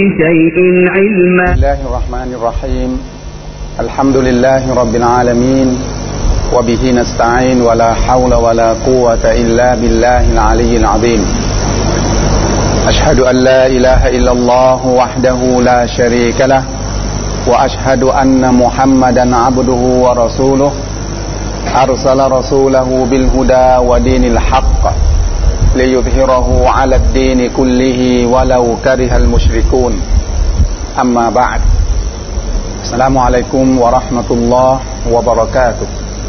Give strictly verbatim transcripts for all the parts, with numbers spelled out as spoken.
شيء علما. بسم الله الرحمن الرحيم. الحمد لله رب العالمين وبه نستعين ولا حول ولا قوة إلا بالله العلي العظيم. أشهد أن لا إله إلا الله وحده لا شريك له وأشهد أن محمدا عبده ورسوله أرسل رسوله بالهدى ودين الحق ليظهره على الدين كله ولو كره المشركون. أما بعد. السلام عليكم ورحمة الله وبركاته.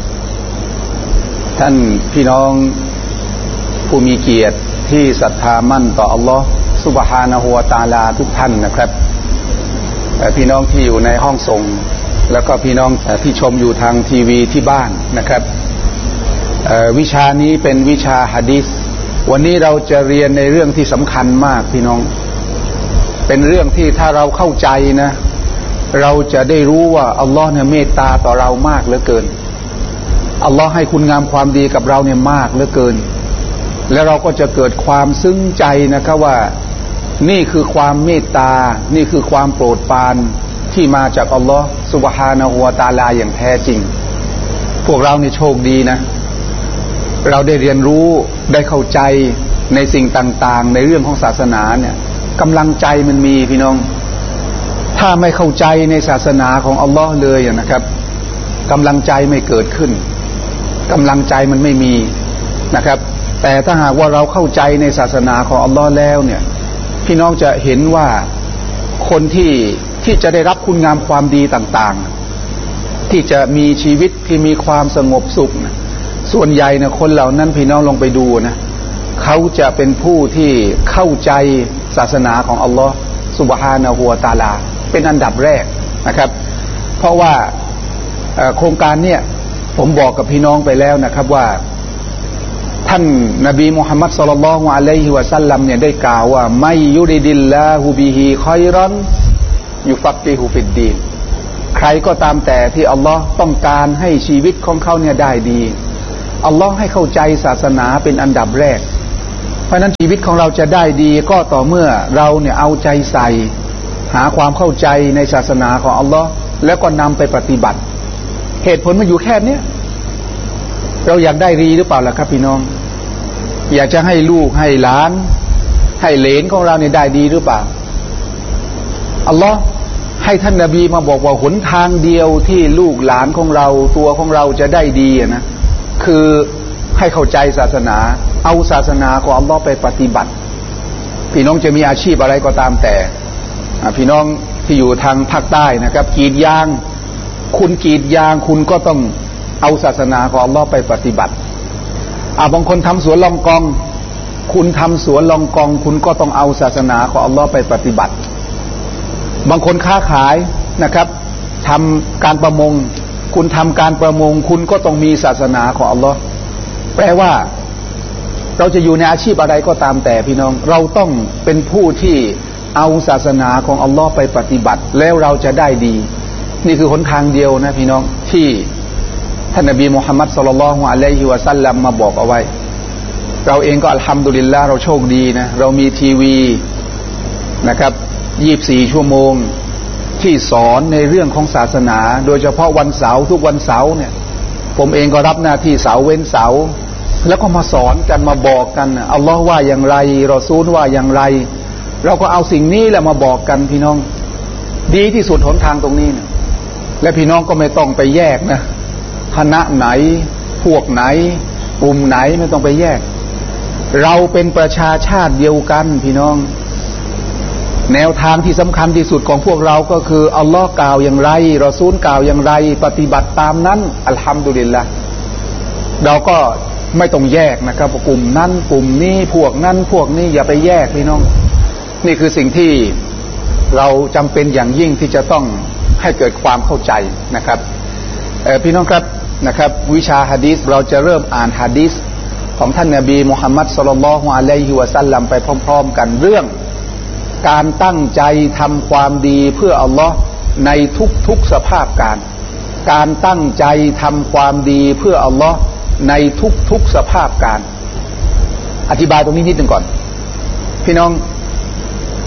ท่านพี่น้องผู้มีเกียรติที่ศรัทธามั่นต่ออัลลอฮ์ซุบฮานะฮูวะตะอาลาทุกท่านนะครับพี่น้องที่อยู่ในห้องส่งแล้วก็พี่น้องที่ชมอยู่ทางทีวีที่บ้านนะครับวิชานี้เป็นวิชาหะดีษวันนี้เราจะเรียนในเรื่องที่สำคัญมากพี่น้องเป็นเรื่องที่ถ้าเราเข้าใจนะเราจะได้รู้ว่าอัลลอฮ์เนี่ยเมตตาต่อเรามากเหลือเกินอัลลอฮ์ให้คุณงามความดีกับเราเนี่ยมากเหลือเกินและเราก็จะเกิดความซึ้งใจนะครับว่านี่คือความเมตตานี่คือความโปรดปรานที่มาจากอัลลอฮ์ซุบฮานะฮูวะตะอาลาอย่างแท้จริงพวกเราเนี่ยโชคดีนะเราได้เรียนรู้ได้เข้าใจในสิ่งต่างๆในเรื่องของศาสนาเนี่ยกำลังใจมันมีพี่น้องถ้าไม่เข้าใจในศาสนาของอัลลอฮ์เลยนะครับกำลังใจไม่เกิดขึ้นกำลังใจมันไม่มีนะครับแต่ถ้าหากว่าเราเข้าใจในศาสนาของอัลลอฮ์แล้วเนี่ยพี่น้องจะเห็นว่าคนที่ที่จะได้รับคุณงามความดีต่างๆที่จะมีชีวิตที่มีความสงบสุขนะส่วนใหญ่เนี่ยคนเหล่านั้นพี่น้องลองไปดูนะเขาจะเป็นผู้ที่เข้าใจศาสนาของอัลลอฮ์ซุบฮานะฮูวะตะอาลาเป็นอันดับแรกนะครับเพราะว่าโครงการเนี่ยผมบอกกับพี่น้องไปแล้วนะครับว่าท่านนบีมุฮัมมัดศ็อลลัลลอฮุอะลัยฮิวะซัลลัมเนี่ยได้กล่าวว่าไมยุริดิลลาฮุบิฮิค็อยรอนยุฟักกิฮุฟิดดีนใครก็ตามแต่ที่อัลลอฮ์ต้องการให้ชีวิตของเขาเนี่ยได้ดีอัลลอฮ์ให้เข้าใจศาสนาเป็นอันดับแรกเพราะนั้นชีวิตของเราจะได้ดีก็ต่อเมื่อเราเนี่ยเอาใจใส่หาความเข้าใจในศาสนาของอัลลอฮ์แล้วก็นำไปปฏิบัติเหตุผลมันอยู่แค่นี้เราอยากได้ดีหรือเปล่าล่ะครับพี่น้องอยากจะให้ลูกให้หลานให้เหลนของเราเนี่ยได้ดีหรือเปล่าอัลลอฮ์ให้ท่านนบีมาบอกว่าหนทางเดียวที่ลูกหลานของเราตัวของเราจะได้ดีนะคือให้เข้าใจศาสนาเอาศาสนาของอัลลอฮ์ไปปฏิบัติพี่น้องจะมีอาชีพอะไรก็ตามแต่พี่น้องที่อยู่ทางภาคใต้นะครับกรีดยางคุณกรีดยางคุณก็ต้องเอาศาสนาของอัลลอฮ์ไปปฏิบัติอ่าบางคนทำสวนลองกองคุณทำสวนลองกองคุณก็ต้องเอาศาสนาของอัลลอฮ์ไปปฏิบัติบางคนค้าขายนะครับทำการประมงคุณทำการประมงคุณก็ต้องมีศาสนาของอัลลอฮ์แปลว่าเราจะอยู่ในอาชีพอะไรก็ตามแต่พี่น้องเราต้องเป็นผู้ที่เอาศาสนาของอัลลอฮ์ไปปฏิบัติแล้วเราจะได้ดีนี่คือหนทางเดียวนะพี่น้องที่ท่านนบีมุฮัมมัดศ็อลลัลลอฮุอะลัยฮิวะซัลลัมมาบอกเอาไว้เราเองก็อัลฮัมดุลิลลาห์เราโชคดีนะเรามีทีวีนะครับยี่สิบสี่ชั่วโมงที่สอนในเรื่องของศาสนาโดยเฉพาะวันเสาร์ทุกวันเสาร์เนี่ยผมเองก็รับหน้าที่เสาร์เว้นเสาร์แล้วก็มาสอนกันมาบอกกันอัลลอฮ์ว่าอย่างไรรอซูลว่าอย่างไรเราก็เอาสิ่งนี้แหละมาบอกกันพี่น้องดีที่สุดหนทางตรงนี้นะและพี่น้องก็ไม่ต้องไปแยกนะคณะไหนพวกไหนกลุ่มไหนไม่ต้องไปแยกเราเป็นประชาชาติเดียวกันพี่น้องแนวทางที่สำคัญที่สุดของพวกเราก็คืออัลลอฮ์กล่าวอย่างไรรอซูลกล่าวอย่างไรปฏิบัติตามนั้นอัลฮัมดุลิลละห์เราก็ไม่ต้องแยกนะครับกลุ่มนั้นกลุ่มนี้พวกนั้นพวกนี้อย่าไปแยกพี่น้องนี่คือสิ่งที่เราจำเป็นอย่างยิ่งที่จะต้องให้เกิดความเข้าใจนะครับพี่น้องครับนะครับวิชาหะดีษเราจะเริ่มอ่านหะดีษของท่านนบีมุฮัมมัดศ็อลลัลลอฮุอะลัยฮิวะซัลลัมไปพร้อมๆกันเรื่องการตั้งใจทำความดีเพื่ออัลลอฮ์ในทุกๆสภาพการการตั้งใจทำความดีเพื่ออัลลอฮ์ในทุกๆสภาพการอธิบายตรงนี้นิดหนึ่งก่อนพี่น้อง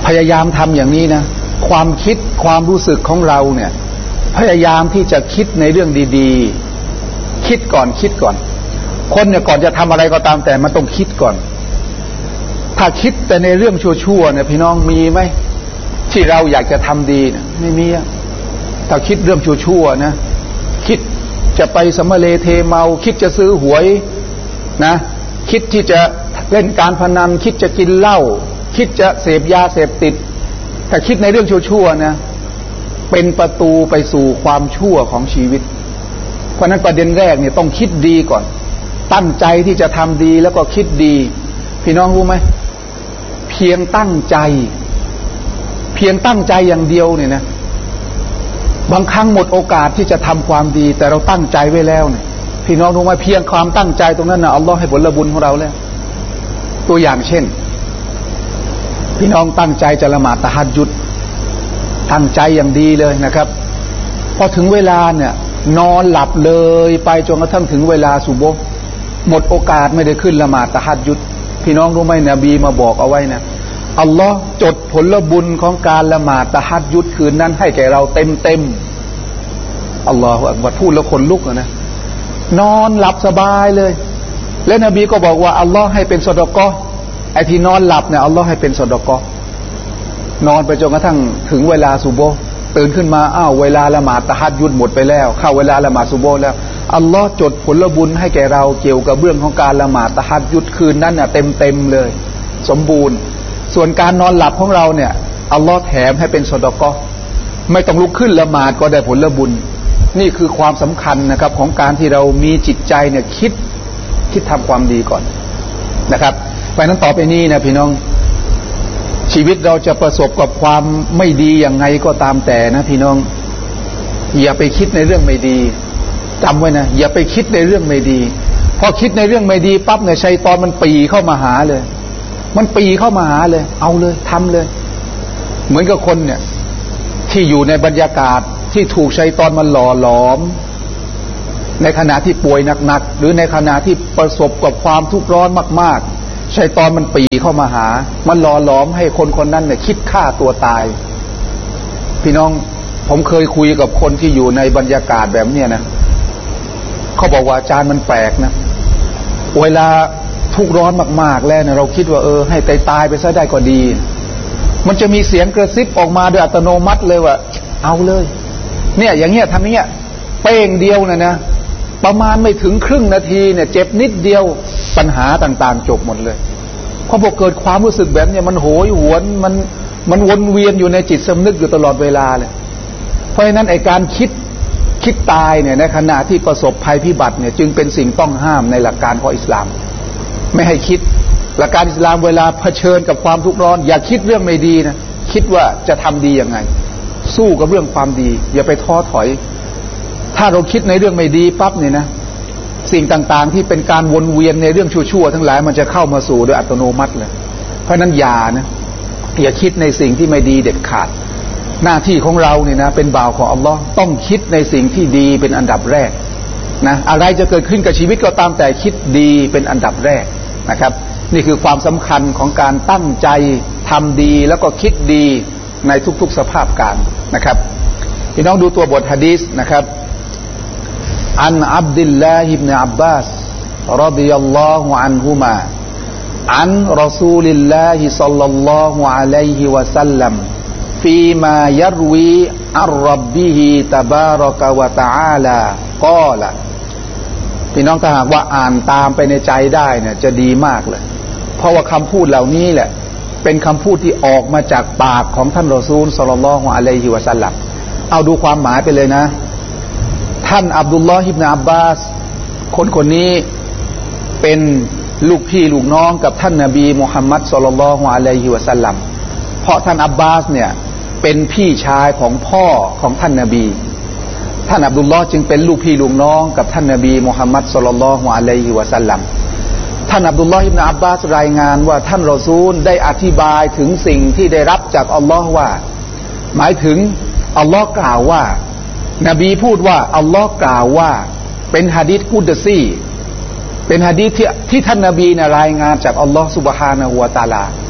พยายามทำอย่างนี้นะความคิดความรู้สึกของเราเนี่ยพยายามที่จะคิดในเรื่องดีๆคิดก่อนคิดก่อนคนเนี่ยก่อนจะทำอะไรก็ตามแต่มันต้องคิดก่อนถ้าคิดแต่ในเรื่องชั่วๆเนี่ยพี่น้องมีไหมที่เราอยากจะทำดีเนี่ยไม่มีอะถ้าคิดเรื่องชั่วๆนะคิดจะไปสมเลเทเมาคิดจะซื้อหวยนะคิดที่จะเล่นการพนันคิดจะกินเหล้าคิดจะเสพยาเสพติดถ้าคิดในเรื่องชั่วๆนะเป็นประตูไปสู่ความชั่วของชีวิตเพราะนั้นประเด็นแรกเนี่ยต้องคิดดีก่อนตั้งใจที่จะทำดีแล้วก็คิดดีพี่น้องรู้ไหมเพียงตั้งใจเพียงตั้งใจอย่างเดียวเนี่ยนะบางครั้งหมดโอกาสที่จะทำความดีแต่เราตั้งใจไว้แล้วเนี่ยพี่น้องรู้ไหมเพียงความตั้งใจตรงนั้นนะอัลลอฮ์ให้ผลบุญของเราแล้วตัวอย่างเช่นพี่น้องตั้งใจจะละหมาดตะฮัจญุดตั้งใจอย่างดีเลยนะครับพอถึงเวลาเนี่ยนอนหลับเลยไปจนกระทั่งถึงเวลาซุบฮ์หมดโอกาสไม่ได้ขึ้นละหมาดตะฮัจญุดพี่น้องรู้ไหมนบีมาบอกเอาไว้นะอัลลอฮ์จดผลบุญของการละหมาดตะฮัจญุดคืนนั้นให้แก่เราเต็มเต็มอัลลอฮฺอักบัรพูดแล้วคนลุกนะนอนหลับสบายเลยและนบีก็บอกว่าอัลลอฮ์ให้เป็นซอดาเกาะห์ไอ้ที่นอนหลับเนี่ยอัลลอฮ์ให้เป็นซอดาเกาะห์นอนไปจนกระทั่งถึงเวลาซุบฮ์ตื่นขึ้นมาอ้าวเวลาละหมาดตะฮัจญุดหมดไปแล้วเข้าเวลาละหมาดซุบฮ์แล้วอัลลอฮ์จดผลบุญให้แก่เราเกี่ยวกับเรื่องของการละหมาดตะฮัจญุดคืนนั้นน่ะเต็มเต็มเลยสมบูรณ์ส่วนการนอนหลับของเราเนี่ยอัลลอฮ์แถมให้เป็นซอดาเกาะห์ไม่ต้องลุกขึ้นละหมาดก็ได้ผลบุญนี่คือความสำคัญนะครับของการที่เรามีจิตใจเนี่ยคิดคิดทำความดีก่อนนะครับเพราะนั้นต่อไปนี้นะพี่น้องชีวิตเราจะประสบกับความไม่ดีอย่างไงก็ตามแต่นะพี่น้องอย่าไปคิดในเรื่องไม่ดีจำไว้นะอย่าไปคิดในเรื่องไม่ดีพอคิดในเรื่องไม่ดีปั๊บเนี่ยชัยฏอนมันปีเข้ามาหาเลยมันปีเข้ามาหาเลยเอาเลยทำเลยเหมือนกับคนเนี่ยที่อยู่ในบรรยากาศที่ถูกชัยฏอนมันหล่อหลอมในขณะที่ป่วยหนักๆหรือในขณะที่ประสบกับความทุกข์ร้อนมากๆชัยฏอนมันปีเข้ามาหามันหล่อหลอมให้คนคนนั้นเนี่ยคิดฆ่าตัวตายพี่น้องผมเคยคุยกับคนที่อยู่ในบรรยากาศแบบเนี้ยนะเขาบอกว่าอาจารย์มันแปลกนะเวลาทุกข์ร้อนมากๆแล้วเนี่ยเราคิดว่าเออให้ตายตายไปซะได้ก็ดีมันจะมีเสียงกระซิบออกมาโดยอัตโนมัติเลยว่าเอาเลยเนี่ยอย่างเงี้ยทำเนี้ยเป้งเดียวนะนะประมาณไม่ถึงครึ่งนาทีเนี่ยเจ็บนิดเดียวปัญหาต่างๆจบหมดเลยเพราะพอเกิดความรู้สึกแบบเนี้ยมันโหยหวนมันมันวนเวียนอยู่ในจิตสำนึกอยู่ตลอดเวลาเลยเพราะฉะนั้นไอ้การคิดคิดตายเนี่ยในขณะที่ประสบภัยพิบัติเนี่ยจึงเป็นสิ่งต้องห้ามในหลักการของอิสลามไม่ให้คิดหลักการอิสลามเวลาเผชิญกับความทุกข์ร้อนอย่าคิดเรื่องไม่ดีนะคิดว่าจะทำดียังไงสู้กับเรื่องความดีอย่าไปท้อถอยถ้าเราคิดในเรื่องไม่ดีปั๊บเนี่ยนะสิ่งต่างๆที่เป็นการวนเวียนในเรื่องชั่วๆทั้งหลายมันจะเข้ามาสู่โดยอัตโนมัติเลยเพราะนั้นอย่านะอย่าคิดในสิ่งที่ไม่ดีเด็ดขาดหน้าที่ของเราเนี่ยนะเป็นบ่าวของอัลลอฮ์ต้องคิดในสิ่งที่ดีเป็นอันดับแรกนะอะไรจะเกิดขึ้นกับชีวิตก็ตามแต่คิดดีเป็นอันดับแรกนะครับนี่คือความสำคัญของการตั้งใจทำดีแล้วก็คิดดีในทุกๆสภาพการนะครับพี่น้องดูตัวบทหะดีษนะครับอันอับดุลลาฮิบเนอับบาสรอฎิยัลลอฮุอันฮุมาอันรอซูลิลลาฮิศ็อลลัลลอฮุอะลัยฮิวะซัลลัมฟีมายัรวีอัรร็อบบิฮิตะบารอกะวะตะอาลากอละพี่น้องถ้าหากว่าอ่านตามไปในใจได้เนี่ยจะดีมากเลยเพราะว่าคำพูดเหล่านี้แหละเป็นคำพูดที่ออกมาจากปากของท่านรอซูลศ็อลลัลลอฮุอะลัยฮิวะซัลลัมเอาดูความหมายไปเลยนะท่านอับดุลลอฮ์อิบนุอับบาสคนคนนี้เป็นลูกพี่ลูกน้องกับท่านนบีมุฮัมมัดศ็อลลัลลอฮุอะลัยฮิวะซัลลัมเพราะท่านอับบาสเนี่ยเป็นพี่ชายของพ่อของท่านนบีท่านอับดุลลอฮ์จึงเป็นลูกพี่ลูกน้องกับท่านนบีมุฮัมมัดศ็อลลัลลอฮุอะลัยฮิวะซัลลัมท่านอับดุลลอฮ์อิบนุอับบาสรายงานว่าท่านรอซูลได้อธิบายถึงสิ่งที่ได้รับจากอัลลอฮ์ว่าหมายถึงอัลลอฮ์กล่าวว่านบีพูดว่าอัลลอฮ์กล่าวว่าเป็นหะดีษกุดซีเป็นหะดีษที่ที่ท่านนบีเนี่ยรายงานจากอัลลอฮ์ซุบฮานะฮูวะตะอาลา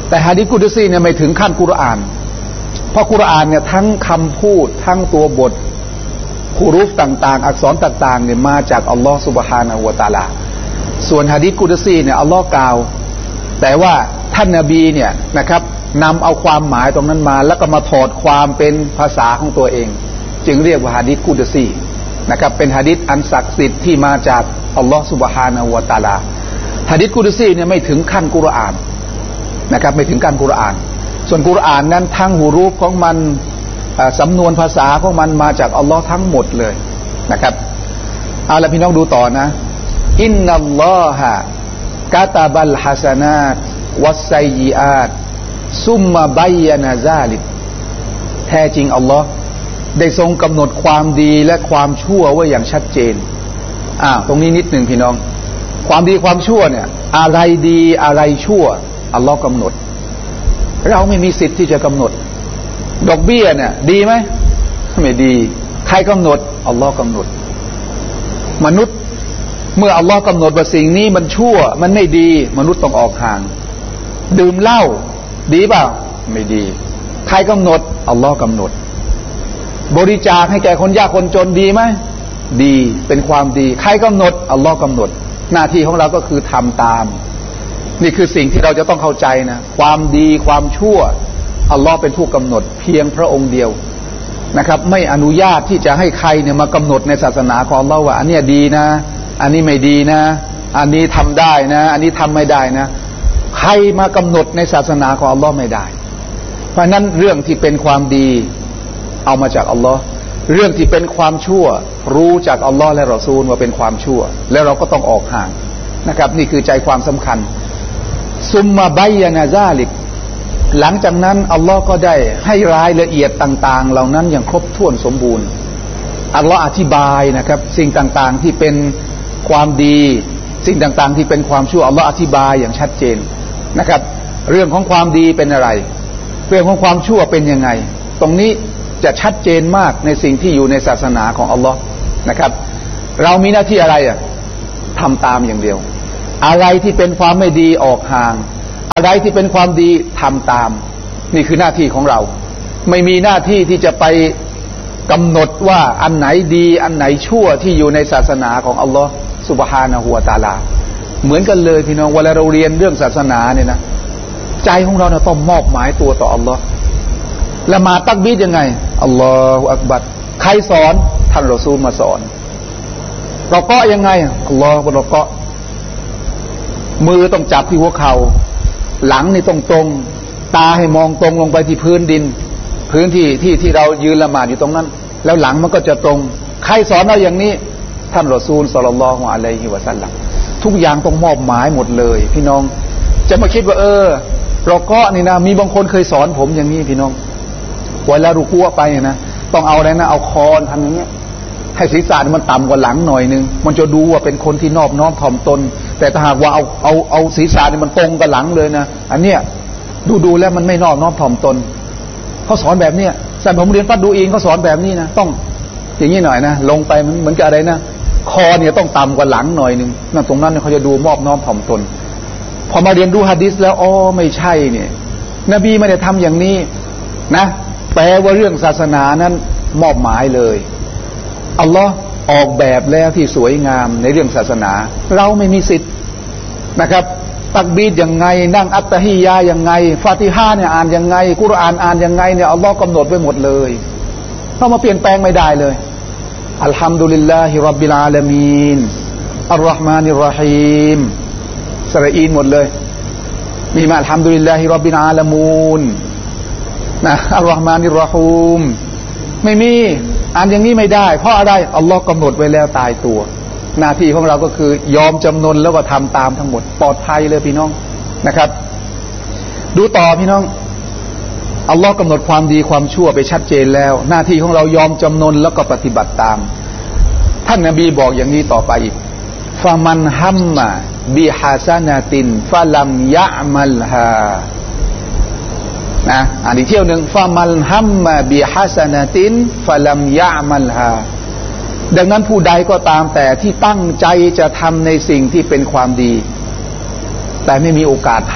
แต่หะดีษกุดซีเนี่ยไม่ถึงขั้นกุรอานเพราะกุรอานเนี่ยทั้งคำพูดทั้งตัวบทฮูรุฟต่างๆอักษรต่างๆเนี่ยมาจากอัลลอฮฺซุบฮานะฮูวะตะอาลาส่วนหะดีษกุดซีเนี่ยอัลลอฮ์กล่าวแต่ว่าท่านนบีเนี่ยนะครับนำเอาความหมายตรงนั้นมาแล้วก็มาถอดความเป็นภาษาของตัวเองจึงเรียกว่าหะดีษกุดซีนะครับเป็นหะดีษอันศักดิ์สิทธิ์ที่มาจากอัลลอฮฺซุบฮานะฮูวะตะอาลาหะดีษกุดซีเนี่ยไม่ถึงขั้นกุรอานนะครับไม่ถึงขั้นกุรอานส่วนกุรอานนั้นทั้งฮูรูฟของมันสำนวนภาษาของมันมาจากอัลลอฮ์ทั้งหมดเลยนะครับเอาละพี่น้องดูต่อนะอินนัลลอฮะกะตะบัลฮะซะนาตวัสซัยยิอาตซุมมาบัยยะนะซาลิกแท้จริงอัลลอฮ์ได้ทรงกำหนดความดีและความชั่วไว้อย่างชัดเจนอ่าตรงนี้นิดหนึ่งพี่น้องความดีความชั่วเนี่ยอะไรดีอะไรชั่วอัลลอฮ์กำหนดเราไม่มีสิทธิ์ที่จะกำหนดดอกเบี้ยเนี่ยดีไหมไม่ดีใครกำหนดอัลลอฮ์กำหนดมนุษย์เมื่ออัลลอฮ์กำหนดว่าสิ่งนี้มันชั่วมันไม่ดีมนุษย์ต้องออกห่างดื่มเหล้าดีเปล่าไม่ดีใครกำหนดอัลลอฮ์กำหนดบริจาคให้แก่คนยากคนจนดีไหมดีเป็นความดีใครกำหนดอัลลอฮ์กำหนดหน้าที่ของเราก็คือทำตามนี่คือสิ่งที่เราจะต้องเข้าใจนะความดีความชั่วอัลลอฮ์เป็นผู้กำหนดเพียงพระองค์เดียวนะครับไม่อนุญาตที่จะให้ใครเนี่ยมากำหนดในศาสนาของอัลลอฮ์ว่าอันนี้ดีนะอันนี้ไม่ดีนะอันนี้ทำได้นะอันนี้ทำไม่ได้นะใครมากำหนดในศาสนาของอัลลอฮ์ไม่ได้เพราะนั้นเรื่องที่เป็นความดีเอามาจากอัลลอฮ์เรื่องที่เป็นความชั่วรู้จากอัลลอฮ์และรอซูลว่าเป็นความชั่วแล้วเราก็ต้องออกห่างนะครับนี่คือใจความสำคัญซุมมาบัยยะนะซาลิกหลังจากนั้นอัลลอฮ์ก็ได้ให้รายละเอียดต่างๆเหล่านั้นอย่างครบถ้วนสมบูรณ์อัลลอฮ์อธิบายนะครับสิ่งต่างๆที่เป็นความดีสิ่งต่างๆที่เป็นความชั่วอัลลอฮ์อธิบายอย่างชัดเจนนะครับเรื่องของความดีเป็นอะไรเรื่องของความชั่วเป็นยังไงตรงนี้จะชัดเจนมากในสิ่งที่อยู่ในศาสนาของอัลลอฮ์นะครับเรามีหน้าที่อะไรอ่ะทำตามอย่างเดียวอะไรที่เป็นความไม่ดีออกห่างอะไรที่เป็นความดีทำตามนี่คือหน้าที่ของเราไม่มีหน้าที่ที่จะไปกำหนดว่าอันไหนดีอันไหนชั่วที่อยู่ในศาสนาของอัลลอฮ์ซุบฮานะฮูวะตะอาลาเหมือนกันเลยพี่น้องเวลาเราเรียนเรื่องศาสนาเนี่ยนะใจของเราเนี่ยต้องมอบหมายตัวต่ออัลลอฮ์ละหมาดตักบีรยังไงอัลลอฮฺอักบัรใครสอนท่านรอซูลมาสอนเราเกาะยังไงอัลลอฮฺเราเกาะมือต้องจับที่หัวเข่าหลังนี่ต้องตรงตาให้มองตรงลงไปที่พื้นดินพื้นที่ที่ที่เรายืนละหมาดอยู่ตรงนั้นแล้วหลังมันก็จะตรงใครสอนเราอย่างนี้ท่านรอซูลศ็อลลัลลอฮุอะลัยฮิวะซัลลัมทุกอย่างต้องมอบหมายหมดเลยพี่น้องจะมาคิดว่าเออเราเกาะนี่นะมีบางคนเคยสอนผมอย่างนี้พี่น้องเวลารุกูไปเนี่ยนะต้องเอาอะไรนะเอาคอนทำอย่างเงี้ยให้ศีรษะมันต่ำกว่าหลังหน่อยนึงมันจะดูว่าเป็นคนที่นอบน้อมถ่อมตนแต่ถ้าหากว่าเอาเอาเอาศีรษะนี่มันตรงกับหลังเลยนะอันเนี้ยดูดูแล้วมันไม่นอบน้อมถ่อมตนเขาสอนแบบเนี้ยแต่ผมเรียนฟัดดูอิงเขาสอนแบบนี้นะต้องอย่างนี้หน่อยนะลงไปมันเหมือนกับอะไรนะคอเนี่ยต้องต่ำกว่าหลังหน่อยนึงนั่นตรงนั้นเขาจะดูมอบน้อมถ่อมตนพอมาเรียนดูหะดีษแล้วอ๋อไม่ใช่เนี่ยนบีไม่ได้ทำอย่างนี้นะแปลว่าเรื่องศาสนานั้นมอบหมายเลยอัลลอฮ์ออกแบบแล้วที่สวยงามในเรื่องศาสนาเราไม่มีสิทธิ์นะครับตักบีรยังไงนั่งอัตตะฮียะยังไงฟาติฮะเนี่ยอ่านยังไงกุรอานอ่านยังไงเนี่ยอัลลอฮ์กำหนดไว้หมดเลยเข้ามาเปลี่ยนแปลงไม่ได้เลยอัลฮัมดุลิลลาฮิร็อบบิลอาลามีนอัรเราะห์มานิรเราะฮีมสระอีนหมดเลยมีมาอัลฮัมดุลิลลาฮิร็อบบิลอาลามูนนะอัรเราะห์มานิรเราะฮีมไม่มีอ่านอย่างนี้ไม่ได้เพราะอะไรอัลลอฮ์กำหนดไว้แล้วตายตัวหน้าที่ของเราก็คือยอมจำนนแล้วก็ทำตามทั้งหมดปลอดภัยเลยพี่น้องนะครับดูต่อพี่น้องอัลลอฮ์กำหนดความดีความชั่วไปชัดเจนแล้วหน้าที่ของเรายอมจำนนแล้วก็ปฏิบัติตามท่านนบีบอกอย่างนี้ต่อไปอีกฟะมันฮัมมะบิฮาซานะตินฟะลัมยะมัลฮานะอ่านอีกเที่ยวหนึ่งฟะมันฮัมมะบิฮาซานะตินฟะลัมยะมัลฮาดังนั้นผู้ใดก็ตามแต่ที่ตั้งใจจะทำในสิ่งที่เป็นความดีแต่ไม่มีโอกาสท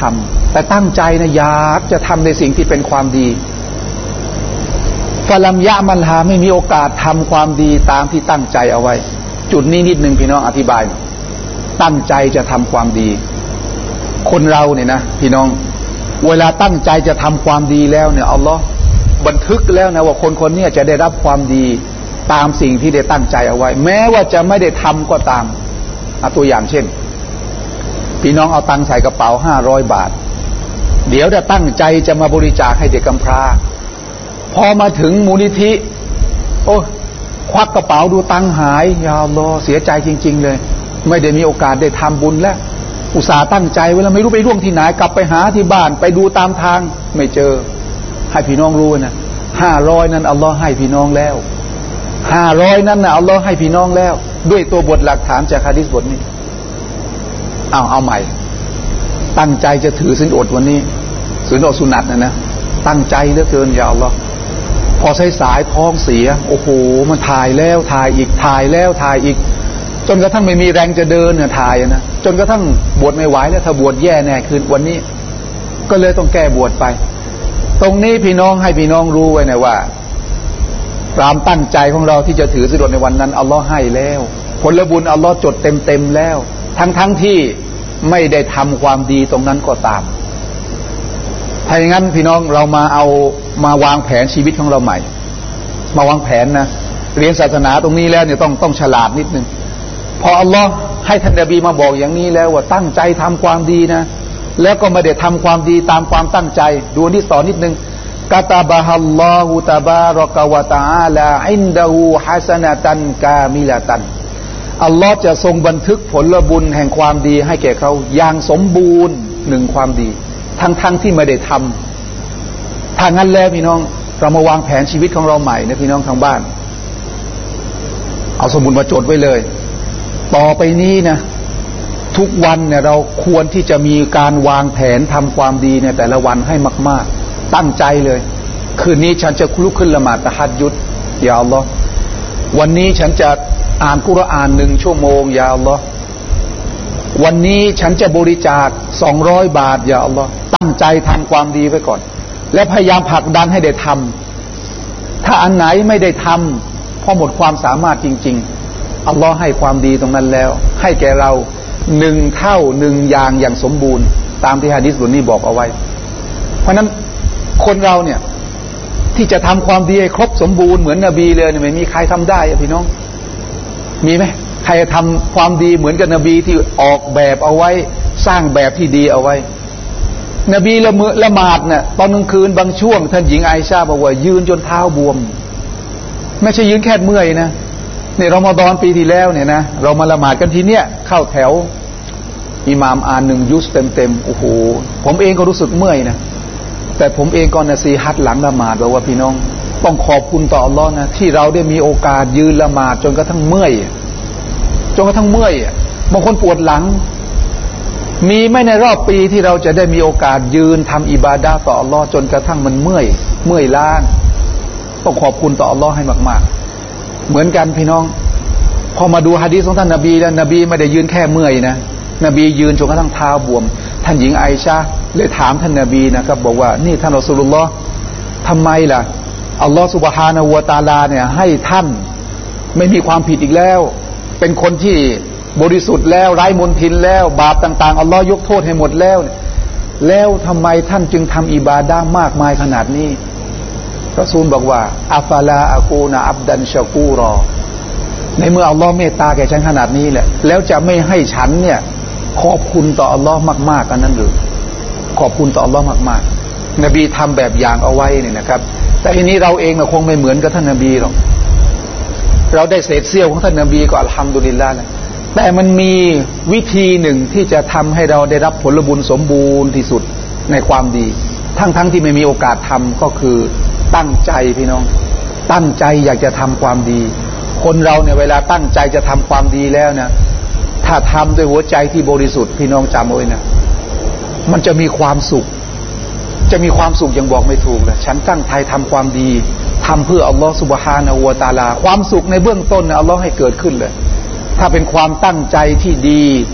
แต่ตั้งใจนะอยากจะทำในสิ่งที่เป็นความดีฟะลัมยะมันหาไม่มีโอกาสทำความดีตามที่ตั้งใจเอาไว้จุดนี้นิดนึงพี่น้องอธิบายตั้งใจจะทำความดีคนเราเนี่ยนะพี่น้องเวลาตั้งใจจะทำความดีแล้วเนี่ยอัลลอฮ์บันทึกแล้วนะว่าคนคนนี้จะได้รับความดีตามสิ่งที่ได้ตั้งใจเอาไว้แม้ว่าจะไม่ได้ทำก็ตามเอาตัวอย่างเช่นพี่น้องเอาตังค์ใส่กระเป๋าห้าร้อยบาทเดี๋ยวจะตั้งใจจะมาบริจาคให้เด็กกำพร้าพอมาถึงมูลนิธิโอ้ควักกระเป๋าดูตังค์หายยาอัลลอฮ์เสียใจจริงๆเลยไม่ได้มีโอกาสได้ทำบุญแล้วอุตส่าห์ตั้งใจไว้แล้วไม่รู้ไปร่วงที่ไหนกลับไปหาที่บ้านไปดูตามทางไม่เจอให้พี่น้องรู้นะห้าร้อยนั้นอัลลอฮ์ให้พี่น้องแล้วห้าร้อยนั้นนะอัลลอฮ์ให้พี่น้องแล้วด้วยตัวบทหลักฐานจากหะดีษบทนี้เอาเอาใหม่ตั้งใจจะถือศีลอดวันนี้ศีลอดสุนัตนะนะตั้งใจเหลือเกินยาอัลลอฮ์พอใช้สายท้องเสียโอ้โหมันถ่ายแล้วถ่ายอีกถ่ายแล้วถ่ายอีกจนกระทั่งไม่มีแรงจะเดินเนี่ยถ่ายนะจนกระทั่งบวชไม่ไหวแล้วถ้าบวชแย่แน่คืนวันนี้ก็เลยต้องแก้บวชไปตรงนี้พี่น้องให้พี่น้องรู้ไว้นะว่าความตั้งใจของเราที่จะถือศีลอดในวันนั้นอัลลอฮ์ให้แล้วผลบุญอัลลอฮ์จดเต็มเต็มแล้วทั้งทั้งที่ไม่ได้ทำความดีตรงนั้นก็ตามถ้าอย่างนั้นพี่น้องเรามาเอามาวางแผนชีวิตของเราใหม่มาวางแผนนะเรียนศาสนาตรงนี้แล้วเนี่ยต้องต้องฉลาดนิดนึงพออัลลอฮ์ให้ท่านนบีมาบอกอย่างนี้แล้วว่าตั้งใจทำความดีนะแล้วก็ไม่ได้ทำความดีตามความตั้งใจดูนี่ต่อนิดนึงกะตาบะฮัลลอฮุตะบารอกะวะตะอาลาอินดะฮูฮัสนะตันกามิละตันอัลลอฮ์จะทรงบันทึกผลบุญแห่งความดีให้แก่เขาอย่างสมบูรณ์หนึ่งความดีทั้งๆ ท, ที่ไม่ได้ทำถ้างั้นแล้วพี่น้องเรามาวางแผนชีวิตของเราใหม่นะพี่น้องทางบ้านเอาสมุดมาจดไว้เลยต่อไปนี้นะทุกวันเนี่ยเราควรที่จะมีการวางแผนทำความดีในแต่ละวันให้มากๆตั้งใจเลยคืนนี้ฉันจะลุกขึ้นละหมาดตะฮัจญุดยาอัลลอฮ์วันนี้ฉันจะอ่านกุรอานหนึ่งชั่วโมงยาอัลลอฮ์วันนี้ฉันจะบริจาคสองร้อยบาทยาอัลลอฮ์ตั้งใจทำความดีไว้ก่อนและพยายามผลักดันให้ได้ทำถ้าอันไหนไม่ได้ทำเพราะหมดความสามารถจริงๆอัลลอฮ์ให้ความดีตรงนั้นแล้วให้แก่เราหนึ่งเท่าหนึ่งอย่างอย่างสมบูรณ์ตามที่หะดีษบทนี้บอกเอาไว้เพราะนั้นคนเราเนี่ยที่จะทำความดีให้ครบสมบูรณ์เหมือนนบีเลยเนี่ยไม่มีใครทำได้อะพี่น้องมีไหมใครทำความดีเหมือนกับนบีที่ออกแบบเอาไว้สร้างแบบที่ดีเอาไว้นบีละเมอละหมาดเนี่ยตอนกลางคืนบางช่วงท่านหญิงไอชาบอกว่ายืนจนเท้าบวมไม่ใช่ยืนแค่เมื่อยนะเนี่ยรอมฎอนปีที่แล้วเนี่ยนะเรามาละหมาดกันทีเนี้ยเข้าแถวอิหม่ามอ่านหนึ่งยุสเต็มๆโอ้โหผมเองก็รู้สึกเมื่อยนะแต่ผมเองก็นะซีฮัดหลังละหมาดบอกว่าพี่น้องต้องขอบคุณต่ออัลลอฮ์นะที่เราได้มีโอกาสยืนละหมาดจนกระทั่งเมื่อยจนกระทั่งเมื่อยบางคนปวดหลังมีไม่ในรอบปีที่เราจะได้มีโอกาสยืนทำอิบาดะห์ต่ออัลลอฮ์จนกระทั่งมันเมื่อยเมื่อยล้าต้องขอบคุณต่ออัลลอฮ์ให้มากๆเหมือนกันพี่น้องพอมาดูหะดีษของท่านนบีแล้วนบีไม่ได้ยืนแค่เมื่อยนะนบียืนจนกระทั่งเท้าบวมท่านหญิงไอชาเลยถามท่านนบีนะครับบอกว่านี่ท่านรอซูลุลลอฮ์ทำไมล่ะอัลลอฮ์ซุบฮานะฮูวะตะอาลาเนี่ยให้ท่านไม่มีความผิดอีกแล้วเป็นคนที่บริสุทธิ์แล้วไร้มลทินแล้วบาปต่างๆอัลลอฮ์ยกโทษให้หมดแล้วแล้วทำไมท่านจึงทำอิบาดะห์มากมายขนาดนี้รอซูลบอกว่าอัฟลาอะกูนะอับดันชะกูรอในเมื่ออัลลอฮ์เมตตาแก่ฉันขนาดนี้แหละแล้วจะไม่ให้ฉันเนี่ยขอบคุณต่ออัลลอฮ์มากๆกันนั้นหรือขอบคุณต่ออัลลอฮ์มากๆนบีทำแบบอย่างเอาไว้เนี่ยนะครับแต่ทีนี้เราเองเราคงไม่เหมือนกับท่านนบีหรอกเราได้เศษเสี้ยวของท่านนบีก็อัลฮัมดุลิลลาห์นะแต่มันมีวิธีหนึ่งที่จะทำให้เราได้รับผลบุญสมบูรณ์ที่สุดในความดีทั้งๆ ท, ที่ไม่มีโอกาสทำก็คือตั้งใจพี่น้องตั้งใจอยากจะทำความดีคนเราเนี่ยเวลาตั้งใจจะทำความดีแล้วนะถ้าทำด้วยหัวใจที่บริสุทธิ์พี่น้องจำไว้นะมันจะมีความสุขจะมีความสุขอย่างบอกไม่ถูกเลยฉันตั้งใจทำความดีทำเพื่ออัลลอฮฺซุบฮานะฮูวะตะอาลาความสุขในเบื้องต้นเนี่ยอัลลอฮฺให้เกิดขึ้นเลยถ้าเป็นความตั้งใจที่ดี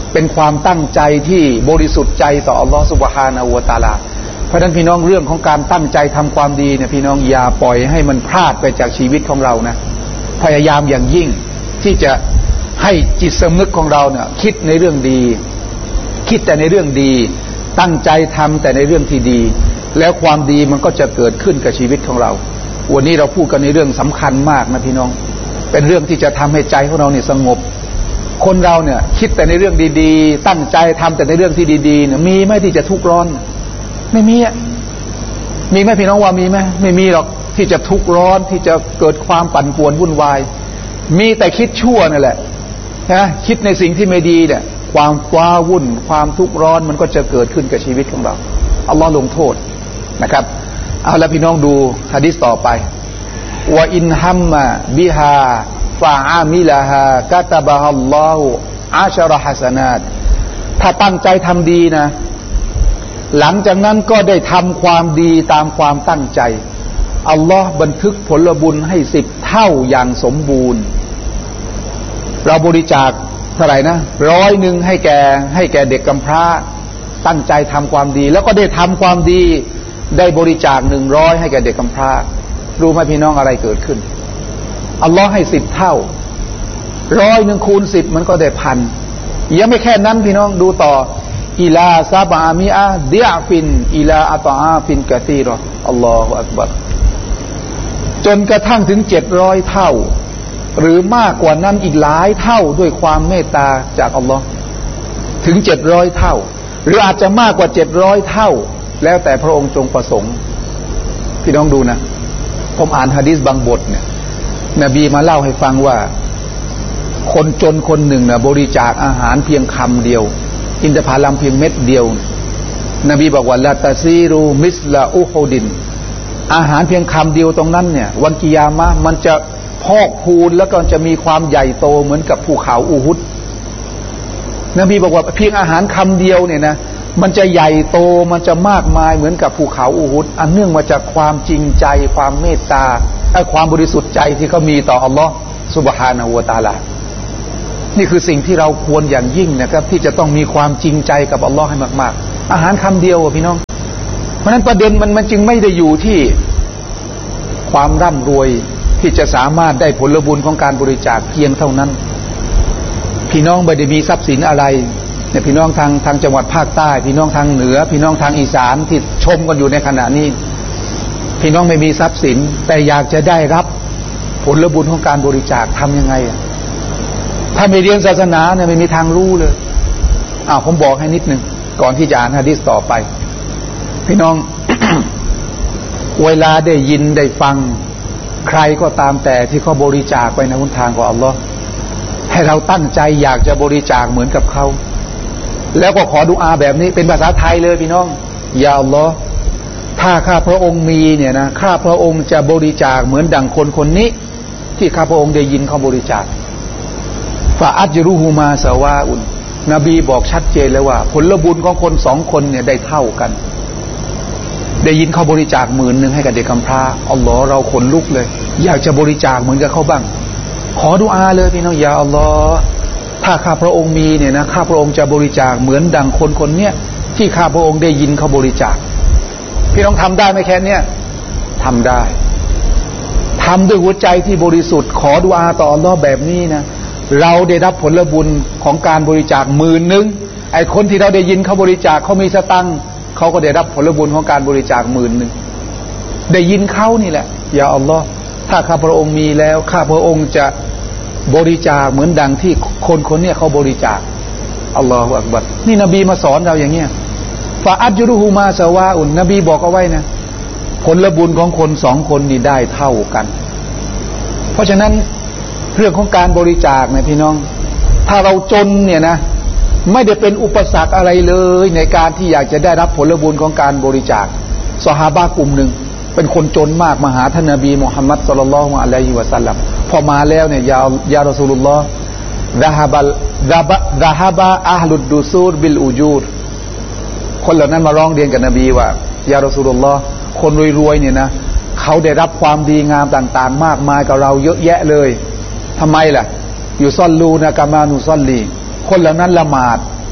เป็นความตั้งใจที่บริสุทธิ์ใจต่ออัลลอฮฺซุบฮานะฮูวะตะอาลาเพราะฉะนั้นพี่น้องเรื่องของการตั้งใจทำความดีเนี่ยพี่น้องอย่าปล่อยให้มันพลาดไปจากชีวิตของเรานะพยายามอย่างยิ่งที่จะให้จิตสำนึกของเราเนี่ยคิดในเรื่องดีคิดแต่ในเรื่องดีตั้งใจทำแต่ในเรื่องที่ดีแล้วความดีมันก็จะเกิดขึ้นกับชีวิตของเราวันนี้เราพูดกันในเรื่องสำคัญมากนะพี่น้องเป็นเรื่องที่จะทำให้ใจของเราเนี่ยสงบคนเราเนี่ยคิดแต่ในเรื่องดีๆตั้งใจทำแต่ในเรื่องที่ดีๆเนี่ยมีไหมที่จะทุกข์ร้อนไม่มีอ่ะมีไหมพี่น้องว่ามีไหมไม่มีหรอกที่จะทุกข์ร้อนที่จะเกิดความปั่นป่วนวุ่นวายมีแต่คิดชั่วนั่นแหละนะคิดในสิ่งที่ไม่ดีเนี่ยความว้าวุ่นความทุกข์ร้อนมันก็จะเกิดขึ้นกับชีวิตของเราอัลลอฮ์ลงโทษนะครับเอาละพี่น้องดูหะดีษต่อไปว่าอินฮัมมะบิฮาฟะอามิลาฮากะตะบะฮัลลอฮุอาชะรอฮะซะนาตถ้าตั้งใจทำดีนะหลังจากนั้นก็ได้ทำความดีตามความตั้งใจอัลลอฮ์บันทึกผลบุญให้สิบเท่าอย่างสมบูรณ์เราบริจาคเท่าไหร่นะร้อยหนึ่งให้แก่ให้แก่เด็กกำพร้าตั้งใจทำความดีแล้วก็ได้ทำความดีได้บริจาคหนึ่งร้อยให้แก่เด็กกำพร้ารู้ไหมพี่น้องอะไรเกิดขึ้นอัลลอฮ์ให้สิบเท่าร้อยหนึ่งคูณสิบมันก็ได้พันยังไม่แค่นั้นพี่น้องดูต่ออิลาซาบามิอาเดียฟินอิลาอัตอาฟินกะซีรออัลลอฮฺอักบัรจนกระทั่งถึงเจ็ดร้อยเท่าหรือมากกว่านั้นอีกหลายเท่าด้วยความเมตตาจากอัลลอฮ์ถึงเจ็ดร้อยเท่าหรืออาจจะมากกว่าเจ็ดร้อยเท่าแล้วแต่พระองค์ทรงประสงค์พี่น้องดูนะผมอ่านหะดีษบางบทเนี่ยนบีมาเล่าให้ฟังว่าคนจนคนหนึ่งนะบริจาคอาหารเพียงคำเดียวอินทผลัมเพียงเม็ดเดียวนบีบอกว่าลาตาซีรูมิสลาอุฮุดินอาหารเพียงคำเดียวตรงนั้นเนี่ยวันกิยามะห์มันจะพอกพูนแล้วก็จะมีความใหญ่โตเหมือนกับภูเขาอูฮุดนบีบอกว่าเพียงอาหารคำเดียวเนี่ยนะมันจะใหญ่โตมันจะมากมายเหมือนกับภูเขาอูฮุดอันเนื่องมาจากความจริงใจความเมตตาและความบริสุทธิ์ใจที่เขามีต่ออัลลอฮ์ซุบฮานะฮูวะตะอาลานี่คือสิ่งที่เราควรอย่างยิ่งนะครับที่จะต้องมีความจริงใจกับอัลลอฮ์ให้มากๆอาหารคำเดียวพี่น้องเพราะนั้นประเด็นมันมันจึงไม่ได้อยู่ที่ความร่ำรวยที่จะสามารถได้ผลบุญของการบริจาคเพียงเท่านั้นพี่น้องไม่ได้มีทรัพย์สินอะไรเนี่ยพี่น้องทางทางจังหวัดภาคใต้พี่น้องทางเหนือพี่น้องทางอีสานที่ชมกันอยู่ในขณะนี้พี่น้องไม่มีทรัพย์สินแต่อยากจะได้รับผลบุญของการบริจาคทำยังไงอ่ะถ้าไม่เรียนศาสนาเนี่ยไม่มีทางรู้เลยอ้าวผมบอกให้นิดนึงก่อนที่จะอ่านหะดีษต่อไปพี่น้อง เวลาได้ยินได้ฟังใครก็ตามแต่ที่เขาบริจาคไปในหนทางของอัลลอฮ์ให้เราตั้งใจอยากจะบริจาคเหมือนกับเขาแล้วก็ขอดุอาแบบนี้เป็นภาษาไทยเลยพี่น้องยาอัลลอฮ์ถ้าข้าพระองค์มีเนี่ยนะข้าพระองค์จะบริจาคเหมือนดังคนคนนี้ที่ข้าพระองค์ได้ยินเขาบริจาคฟาอัจรุฮูมาสวาอุนนบีบอกชัดเจนเลยว่าผลบุญของคนสองคนเนี่ยได้เท่ากันได้ยินเขาบริจาคหมื่นหนึ่งให้กับเด็กกำพร้าอัลลอฮ์เราขนลุกเลยอยากจะบริจาคเหมือนกับเขาบ้างขอดุอาเลยพี่น้องยาอัลลอฮ์ถ้าข้าพระองค์มีเนี่ยนะข้าพระองค์จะบริจาคเหมือนดังคนคนเนี้ยที่ข้าพระองค์ได้ยินเขาบริจาคพี่น้องทำได้ไหมแค่เนี้ยทำได้ทำด้วยหัวใจที่บริสุทธิ์ขอดุอาต่ออัลลอฮ์แบบนี้นะเราได้รับผลบุญของการบริจาคหมื่นหนึ่งไอ้คนที่เราได้ยินเขาบริจาคเขามีสตังค์เขาก็ได้รับผลบุญของการบริจาคหมื่นหนึ่งได้ยินเขานี่แหละยาอัลลอฮ์ถ้าข้าพระองค์มีแล้วข้าพระองค์จะบริจาคเหมือนดังที่คนคนนี้เขาบริจาคอัลลอฮฺอักบัรนี่นบีมาสอนเราอย่างเงี้ยฟาอัจรุฮูมาสวาอุนนบีบอกเอาไว้นะผลบุญของคนสองคนนี่ได้เท่ากันเพราะฉะนั้นเรื่องของการบริจาคนะพี่น้องถ้าเราจนเนี่ยนะไม่ได้เป็นอุปสรรคอะไรเลยในการที่อยากจะได้รับผลบุญของการบริจาคซอฮาบะห์กลุ่มหนึ่งเป็นคนจนมากมาหาท่านนบีมุฮัมมัดศ็อลลัลลอฮุอะลัยฮิวะซัลลัมพอมาแล้วเนี่ยยายารอซูลุลลอฮ์ดะฮะบัลดะบะดะฮะบะอะฮลุดดุซูรบิลอูจูรคนเหล่านั้นมาร้องเรียนกับนบีว่ายารอซูลุลลอฮ์คนรวยๆเนี่ยนะเขาได้รับความดีงามต่างๆมากมายกับเราเยอะแยะเลยทำไมล่ะอยู่ซ่อนลูนะกามานุซ่อนลีคนเหล่านั้นละหมาด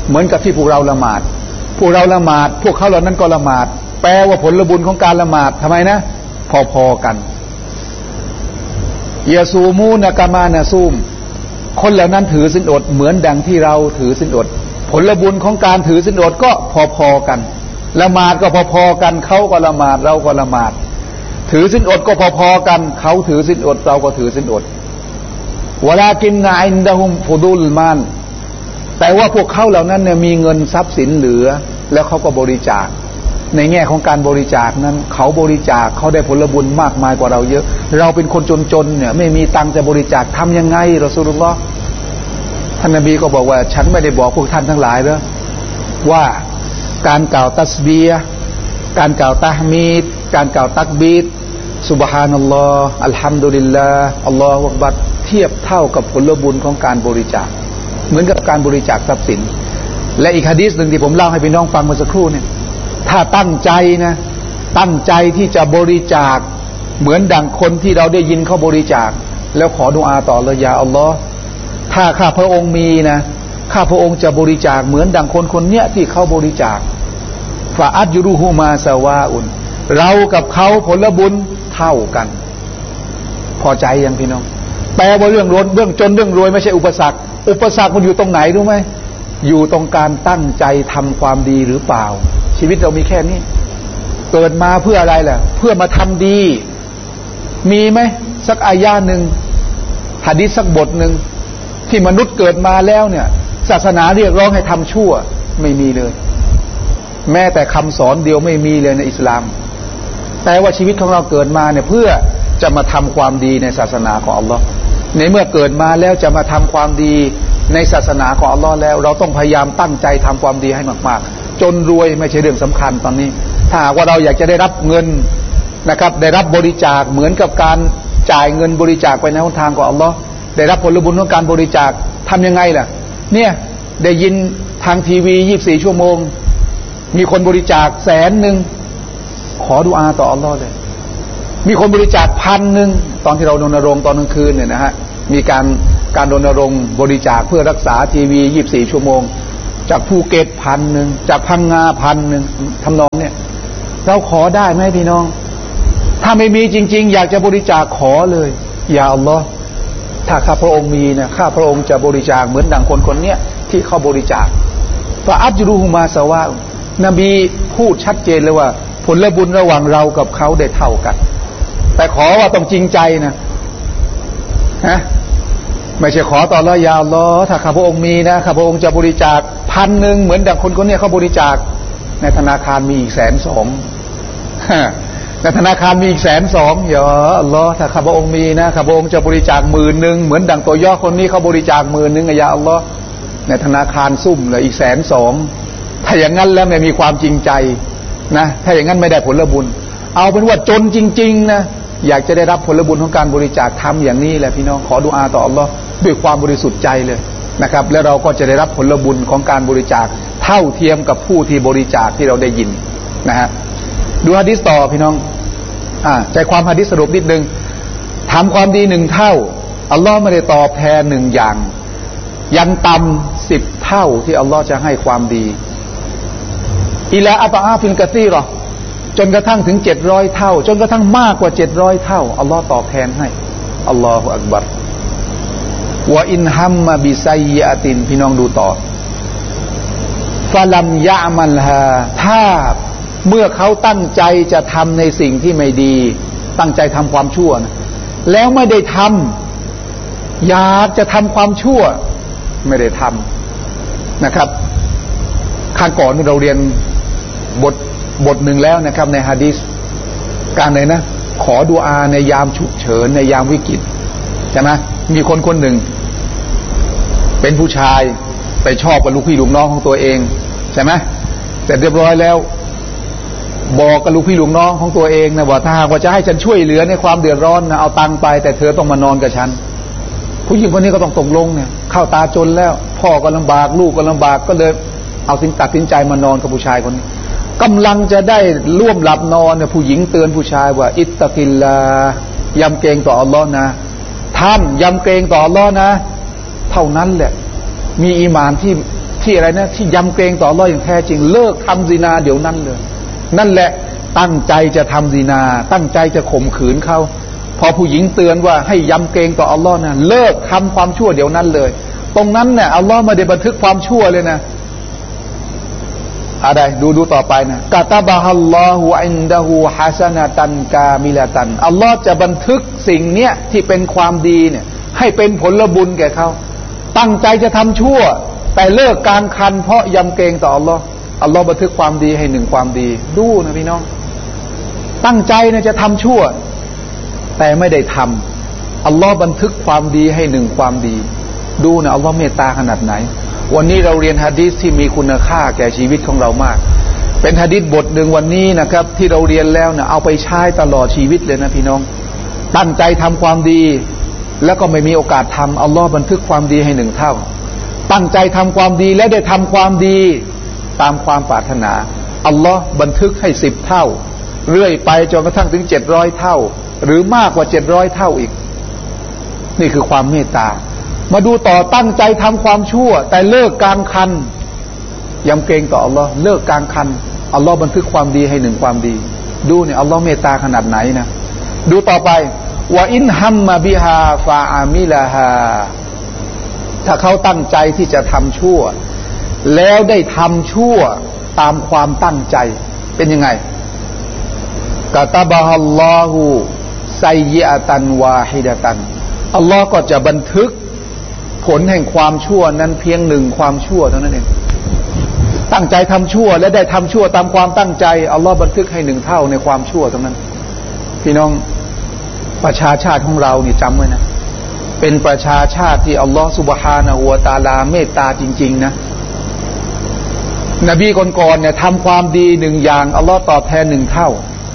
เหมือนกับที่พวกเราละหมาดพวกเราละหมาดพวกเขาเหล่านั้นก็ละหมาดแปลว่าผลบุญของการละหมาดทำไมนะพอๆกันยาซูมูนกามานาซูมคนเหล่านั้นถือศีลอดเหมือนดังที่เราถือศีลอดผลบุญของการถือศีลอดก็พอๆกันละหมาดก็พอๆกันเขาก็ละหมาดเราก็ละหมาดถือศีลอดก็พอๆกันเขาถือศีลอดเราก็ถือศีลอดวะลากินนาอินดะฮุมฟุดุลมานแต่ว่าพวกเขาเหล่านั้นเนี่ยมีเงินทรัพย์สินเหลือแล้วเขาก็บริจาคในแง่ของการบริจาคนั้นเขาบริจาคเขาได้ผลบุญมากมายกว่าเราเยอะเราเป็นคนจนๆเนี่ยไม่มีตังค์จะบริจาคทำยังไงรอซูลุลลอฮ์ท่านนบีก็บอกว่าฉันไม่ได้บอกพวกท่านทั้งหลายเหรอว่าการกล่าวตัสบีฮ์การกล่าวตะฮ์มีดการกล่าวตักบีรซุบฮานัลลอฮ์อัลฮัมดุลิลลาห์อัลลอฮฺอักบัรเทียบเท่ากับผลบุญของการบริจาคเหมือนกับการบริจาคทรัพย์สินและอีกหะดีษหนึ่งที่ผมเล่าให้พี่น้องฟังเมื่อสักครู่เนี่ยถ้าตั้งใจนะตั้งใจที่จะบริจาคเหมือนดังคนที่เราได้ยินเขาบริจาคแล้วขอดุอาต่อเลยยาอัลลอฮ์ถ้าข้าพระองค์มีนะข้าพระองค์จะบริจาคเหมือนดังคนคนเนี้ยที่เขาบริจาคฟาอัจยุรุฮูมาซาวาอุนเรากับเขาผลบุญเท่ากันพอใจยังพี่น้องแปลว่าเรื่องรวยเรื่องจนเรื่องรวยไม่ใช่อุปสรรคอุปสรรคมันอยู่ตรงไหนรู้ไหมอยู่ตรงการตั้งใจทำความดีหรือเปล่าชีวิตเรามีแค่นี้เกิดมาเพื่ออะไรล่ะเพื่อมาทำดีมีไหมสักอายะหนึ่งหะดีษสักบทหนึ่งที่มนุษย์เกิดมาแล้วเนี่ยศาสนาเรียกร้องให้ทำชั่วไม่มีเลยแม้แต่คำสอนเดียวไม่มีเลยในอิสลามแต่ว่าชีวิตของเราเกิดมาเนี่ยเพื่อจะมาทำความดีในศาสนาของอัลลอฮ์ในเมื่อเกิดมาแล้วจะมาทำความดีในศาสนาของอัลลอฮ์แล้วเราต้องพยายามตั้งใจทำความดีให้มากๆจนรวยไม่ใช่เรื่องสำคัญตอนนี้ถ้าหากว่าเราอยากจะได้รับเงินนะครับได้รับบริจาคเหมือนกับการจ่ายเงินบริจาคไปในหนทางของอัลลอฮ์ได้รับผลบุญของการบริจาคทำยังไงล่ะเนี่ยได้ยินทางทีวียี่สิบสี่ชั่วโมงมีคนบริจาคแสนหนึ่งขอดุอาต่ออัลลอฮ์เลยมีคนบริจาคพันหนึ่งตอนที่เรารณรงค์ตอนกลางคืนเนี่ยนะฮะมีการการรณรงค์บริจาคเพื่อรักษาทีวียี่สิบสี่ชั่วโมงจากภูเก็ตพันหนึ่งจากพังงาพันหนึ่งทำนองเนี่ยเราขอได้ไหมพี่น้องถ้าไม่มีจริงๆอยากจะบริจาคขอเลยอย่าอัลลอฮ์ถ้าข้าพระองค์มีนะข้าพระองค์จะบริจาคเหมือนดังคนคนเนี้ยที่เขาบริจาคฟาอัจรุฮุมาซาวะนบีพูดชัดเจนเลยว่าผลบุญระหว่างเรากับเขาได้เท่ากันแต่ขอว่าต้องจริงใจนะฮะไม่ใช่ขอต่อละยาอัลลอฮ์ถ้าข้าพระองค์มีนะข้าพระองค์จะบริจาคพันหนึ่งเหมือนดังคนคนนี้เขาบริจาคในธนาคารมีอีกแสนสองในธนาคารมีอีกแสนสองอย่าอัลลอฮ์ถ้าข้าพระองค์มีนะข้าพระองค์จะบริจาคหมื่นหนึ่งเหมือนดังตัวย่อคนนี้เขาบริจาคหมื่นหนึ่งอย่าอัลลอฮ์ในธนาคารซุ่มเลยอีกแสนสองถ้าอย่างนั้นแล้วไม่มีความจริงใจนะถ้าอย่างนั้นไม่ได้ผลบุญเอาเป็นว่าจนจริงๆนะอยากจะได้รับผลบุญของการบริจาคทำอย่างนี้แหละพี่น้องขอดุอาต่ออัลลอฮ์ด้วยความบริสุทธิ์ใจเลยนะครับแล้วเราก็จะได้รับผลบุญของการบริจาคเท่าเทียมกับผู้ที่บริจาคที่เราได้ยินนะฮะดูหะดีษต่อพี่น้องอ่าใจความหะดีษสรุปนิดนึงทำความดีหนึ่งเท่าอัลลอฮ์ไม่ได้ตอบแทนหนึ่งอย่างยังต่ำสิบเท่าที่อัลลอฮ์จะให้ความดีอิลาอับอาฟินกะซีรอจนกระทั่งถึงเจ็ดร้อยเท่าจนกระทั่งมากกว่าเจ็ดร้อยเท่าอัลลอฮ์ตอบแทนให้อัลลอฮฺอักบัรวะอินฮัมมาบิไซยะตินพี่น้องดูต่อฟะลัมยะมัลฮาถ้าเมื่อเขาตั้งใจจะทำในสิ่งที่ไม่ดีตั้งใจทำความชั่วนะแล้วไม่ได้ทำอยากจะทำความชั่วไม่ได้ทำนะครับข้างก่อนเราเรียนบทบทหนึ่งแล้วนะครับในหะดีษการไหนนะขอดุอาในยามฉุกเฉินในยามวิกฤตใช่ไหมมีคนคนหนึ่งเป็นผู้ชายไปชอบกับลูกพี่ลูกน้องของตัวเองใช่ไหมเสร็จเรียบร้อยแล้วบอกกับลูกพี่ลูกน้องของตัวเองนะว่าถ้าหากว่าจะให้ฉันช่วยเหลือในความเดือดร้อนนะเอาตังค์ไปแต่เธอต้องมานอนกับฉันผู้หญิงคนนี้ก็ต้องตกลงเนี่ยเข้าตาจนแล้วพ่อก็ลำบากลูกก็ลำบากก็เลยเอาสินตัดสินใจมานอนกับผู้ชายคนนี้กำลังจะได้ร่วมหลับนอนเนี่ยผู้หญิงเตือนผู้ชายว่าอิตตะกิลลายำเกรงต่ออัลลอฮ์นะท่านยำเกรงต่ออัลลอฮ์นะเท่านั้นแหละมีอีหม่านที่ที่อะไรนะที่ยำเกรงต่ออัลเลาะห์อย่างแท้จริงเลิกทำซินาเดี๋ยวนั้นเลยนั่นแหละตั้งใจจะทำซินาตั้งใจจะข่มขืนเขาพอผู้หญิงเตือนว่าให้ยำเกรงต่ออัลเลาะห์นะเลิกทำความชั่วเดี๋ยวนั้นเลยตรงนั้นเนี่ยอัลเลาะห์ไม่ได้บันทึกความชั่วเลยนะอะไรดูดูต่อไปนะกะตะบะฮัลลอฮุอินดะฮูฮะซะนะตันกามิละตันอัลลอฮ์จะบันทึกสิ่งเนี้ยที่เป็นความดีเนี่ยให้เป็นผลบุญแก่เขาตั้งใจจะทำชั่วแต่เลิกการคันเพราะยำเกรงต่ออัลลอฮ์อัลลอฮ์บันทึกความดีให้หนึ่งความดีดูนะพี่น้องตั้งใจนะจะทำชั่วแต่ไม่ได้ทำอัลลอฮ์บันทึกความดีให้หนึ่งความดีดูนะอัลลอฮ์เมตตาขนาดไหนวันนี้เราเรียนหะดีษที่มีคุณค่าแก่ชีวิตของเรามากเป็นหะดีษบทหนึ่งวันนี้นะครับที่เราเรียนแล้วเนี่ยเอาไปใช้ตลอดชีวิตเลยนะพี่น้องตั้งใจทำความดีแล้วก็ไม่มีโอกาสทำอัลลอฮ์บันทึกความดีให้หนึ่งเท่าตั้งใจทำความดีและได้ทำความดีตามความปรารถนาอัลลอฮ์บันทึกให้สิบเท่าเรื่อยไปจนกระทั่งถึงเจ็ดร้อยเท่าหรือมากกว่าเจ็ดร้อยเท่าอีกนี่คือความเมตตามาดูต่อตั้งใจทำความชั่วแต่เลิกการคันยำเกรงต่ออัลลอฮ์เลิกการคันอัลลอฮ์บันทึกความดีให้หนึ่งความดีดูเนี่ยอัลลอฮ์เมตตาขนาดไหนนะดูต่อไปว่าอินฮัมมาบิฮาฟาอามิลาฮาถ้าเขาตั้งใจที่จะทำชั่วแล้วได้ทำชั่วตามความตั้งใจเป็นยังไงกะตะบะฮัลลอฮุไซยิอะตันวาฮิดะตันอัลลอฮ์ก็จะบันทึกผลแห่งความชั่วนั้นเพียงหนึ่งความชั่วเท่านั้นเองตั้งใจทำชั่วและได้ทำชั่วตามความตั้งใจอัลลอฮ์บันทึกให้หนึ่งเท่าในความชั่วเท่านั้นพี่น้องประชาชาติของเรานี่จำไว้นะเป็นประชาชาติที่อัลลอฮ์ซุบฮานะฮูวะตะอาลาเมตตาจริงๆนะนบีก่อนๆเนี่ยทำความดีหนึ่งอย่างอัลลอฮ์ตอบแทนหนึ่งเท่า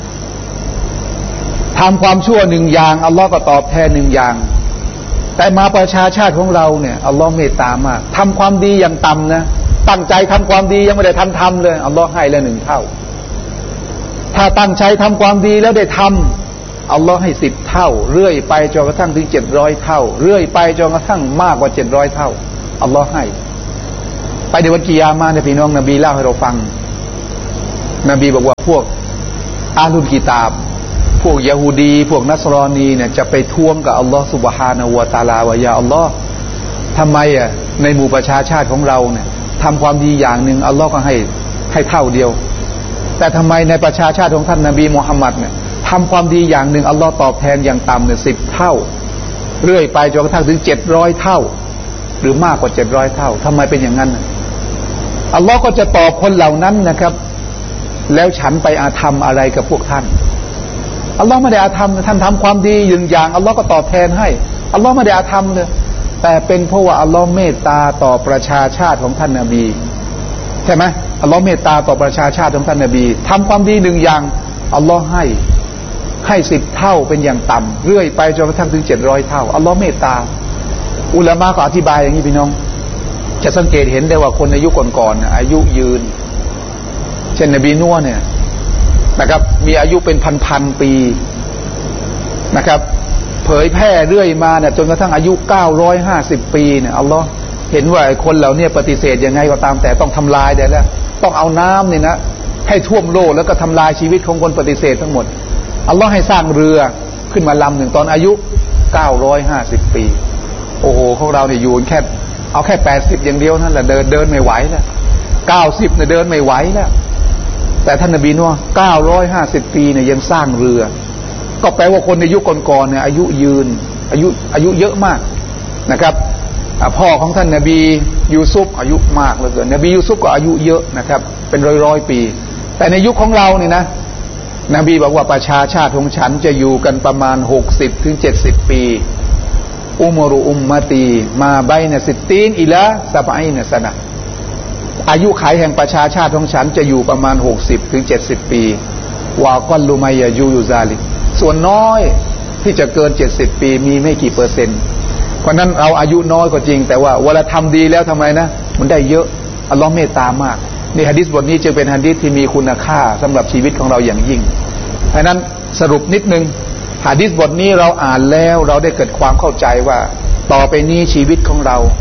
ทำความชั่วหนึ่งอย่างอัลลอฮ์ก็ตอบแทนหนึ่งอย่างแต่มาประชาชาติของเราเนี่ยอัลลอฮ์เมตตามากทำความดีอย่างต่ำนะตั้งใจทำความดียังไม่ได้ทันทำเลยอัลลอฮ์ให้แล้วหนึ่งเท่าถ้าตั้งใจทำความดีแล้วได้ทำอัลลอฮ์ให้สิบเท่าเรื่อยไปจนกระทั่งถึงเจ็ดร้อยเท่าเรื่อยไปจนกระทั่งมากกว่าเจ็ดร้อยเท่าอัลลอฮ์ให้ไปในวันกิยามะห์เนี่ยพี่น้องนบีเล่าให้เราฟังนบีบอกว่าพวกอาลุลกิตาบพวกยะฮูดีพวกนัสรอนีเนี่ยจะไปท้วงกับอัลลอฮ์ซุบฮานะฮูวะตะอาลาว่ายาอัลลอฮ์ทำไมอ่ะในหมู่ประชาชาติของเราเนี่ยทำความดีอย่างหนึ่งอัลลอฮ์ก็ให้ให้เท่าเดียวแต่ทำไมในประชาชาติของท่านนบีมุฮัมมัดเนี่ยทำความดีอย่างหนึ่งอัลลอฮ์ตอบแทนอย่างต่ำเนี่ยสิบเท่าเรื่อยไปจนกระทั่งถึงเจ็ดร้อยเท่าหรือมากกว่าเจ็ดร้อยเท่าทำไมเป็นอย่างนั้นอัลลอฮ์ก็จะตอบคนเหล่านั้นนะครับแล้วฉันไปอาธรรมอะไรกับพวกท่านอัลลอฮ์ไม่ได้อาธรรมท่านทำความดีอย่างอย่างอัลลอฮ์ก็ตอบแทนให้อัลลอฮ์ไม่ได้อาธรรมเลยแต่เป็นเพราะว่าอัลลอฮ์เมตตาต่อประชาชาติของท่านนบีใช่ไหมอัลลอฮ์เมตตาต่อประชาชาติของท่านนบีทำความดีหนึ่งอย่างอัลลอฮ์ให้ให้สิบเท่าเป็นอย่างต่ำเรื่อยไปจนกระทั่งถึงเจ็ดร้อยเท่าอัลลอฮ์เมตตาอุลามะก็อธิบายอย่างนี้พี่น้องจะสังเกตเห็นได้ว่าคนอายุก่อนๆอายุยืนเช่นนบีนัวเนี่ยนะครับมีอายุเป็นพันๆปีนะครับเผยแพร่เรื่อยมาเนี่ยจนกระทั่งอายุเก้าร้อยห้าสิบปีเนี่ยอัลลอฮ์เห็นว่าคนเหล่านี้ปฏิเสธยังไงก็ตามแต่ต้องทำลายได้แล้วต้องเอาน้ำเนี่ยนะให้ท่วมโลกแล้วก็ทำลายชีวิตของคนปฏิเสธทั้งหมดอัลลอฮ์ให้สร้างเรือขึ้นมาลำหนึ่งตอนอายุเก้าร้อยห้าสิบปีโอ้โหของเราเนี่ยอยู่แค่เอาแค่แปดสิบอย่างเดียวนั่นแหละเดินเดินไม่ไหวแล้วเก้าสิบเนี่ยเดินไม่ไหวแล้วแต่ท่านนบีนัวเก้าร้อยห้าสิบปีเนี่ยยังสร้างเรือก็แปลว่าคนในยุคก่อนๆเนี่ยอายุยืนอายุอายุเยอะมากนะครับพ่อของท่านนบียูซุฟอายุมากเหลือเกินนบียูซุฟก็อายุเยอะนะครับเป็นร้อยร้อยปีแต่ในยุคของเราเนี่ยนะนบีบอกว่าประชาชาติของฉันจะอยู่กันประมาณหกสิบถึงเจ็ดสิบปีอุมรุอุมมะตีมาไบนะสิตตีนอิลาซะบะอีนะซะนะอายุขัยแห่งประชาชาติของฉันจะอยู่ประมาณหกสิบถึงเจ็ดสิบปีวะกัลลุมัยยะยูยูซาลิส่วนน้อยที่จะเกินเจ็ดสิบปีมีไม่กี่เปอร์เซ็นต์เพราะนั้นเราอายุน้อยก็จริงแต่ว่าเวลาทำดีแล้วทำไมนะมันได้เยอะอัลลอฮ์เมตตามากนี่หะดีษบทนี้จึงเป็นหะดีษที่มีคุณค่าสำหรับชีวิตของเราอย่างยิ่งเพราะนั้นสรุปนิดนึงหะดีษบทนี้เราอ่านแล้วเราได้เกิดความเข้าใจว่าต่อไปนี้ชีวิตของเรา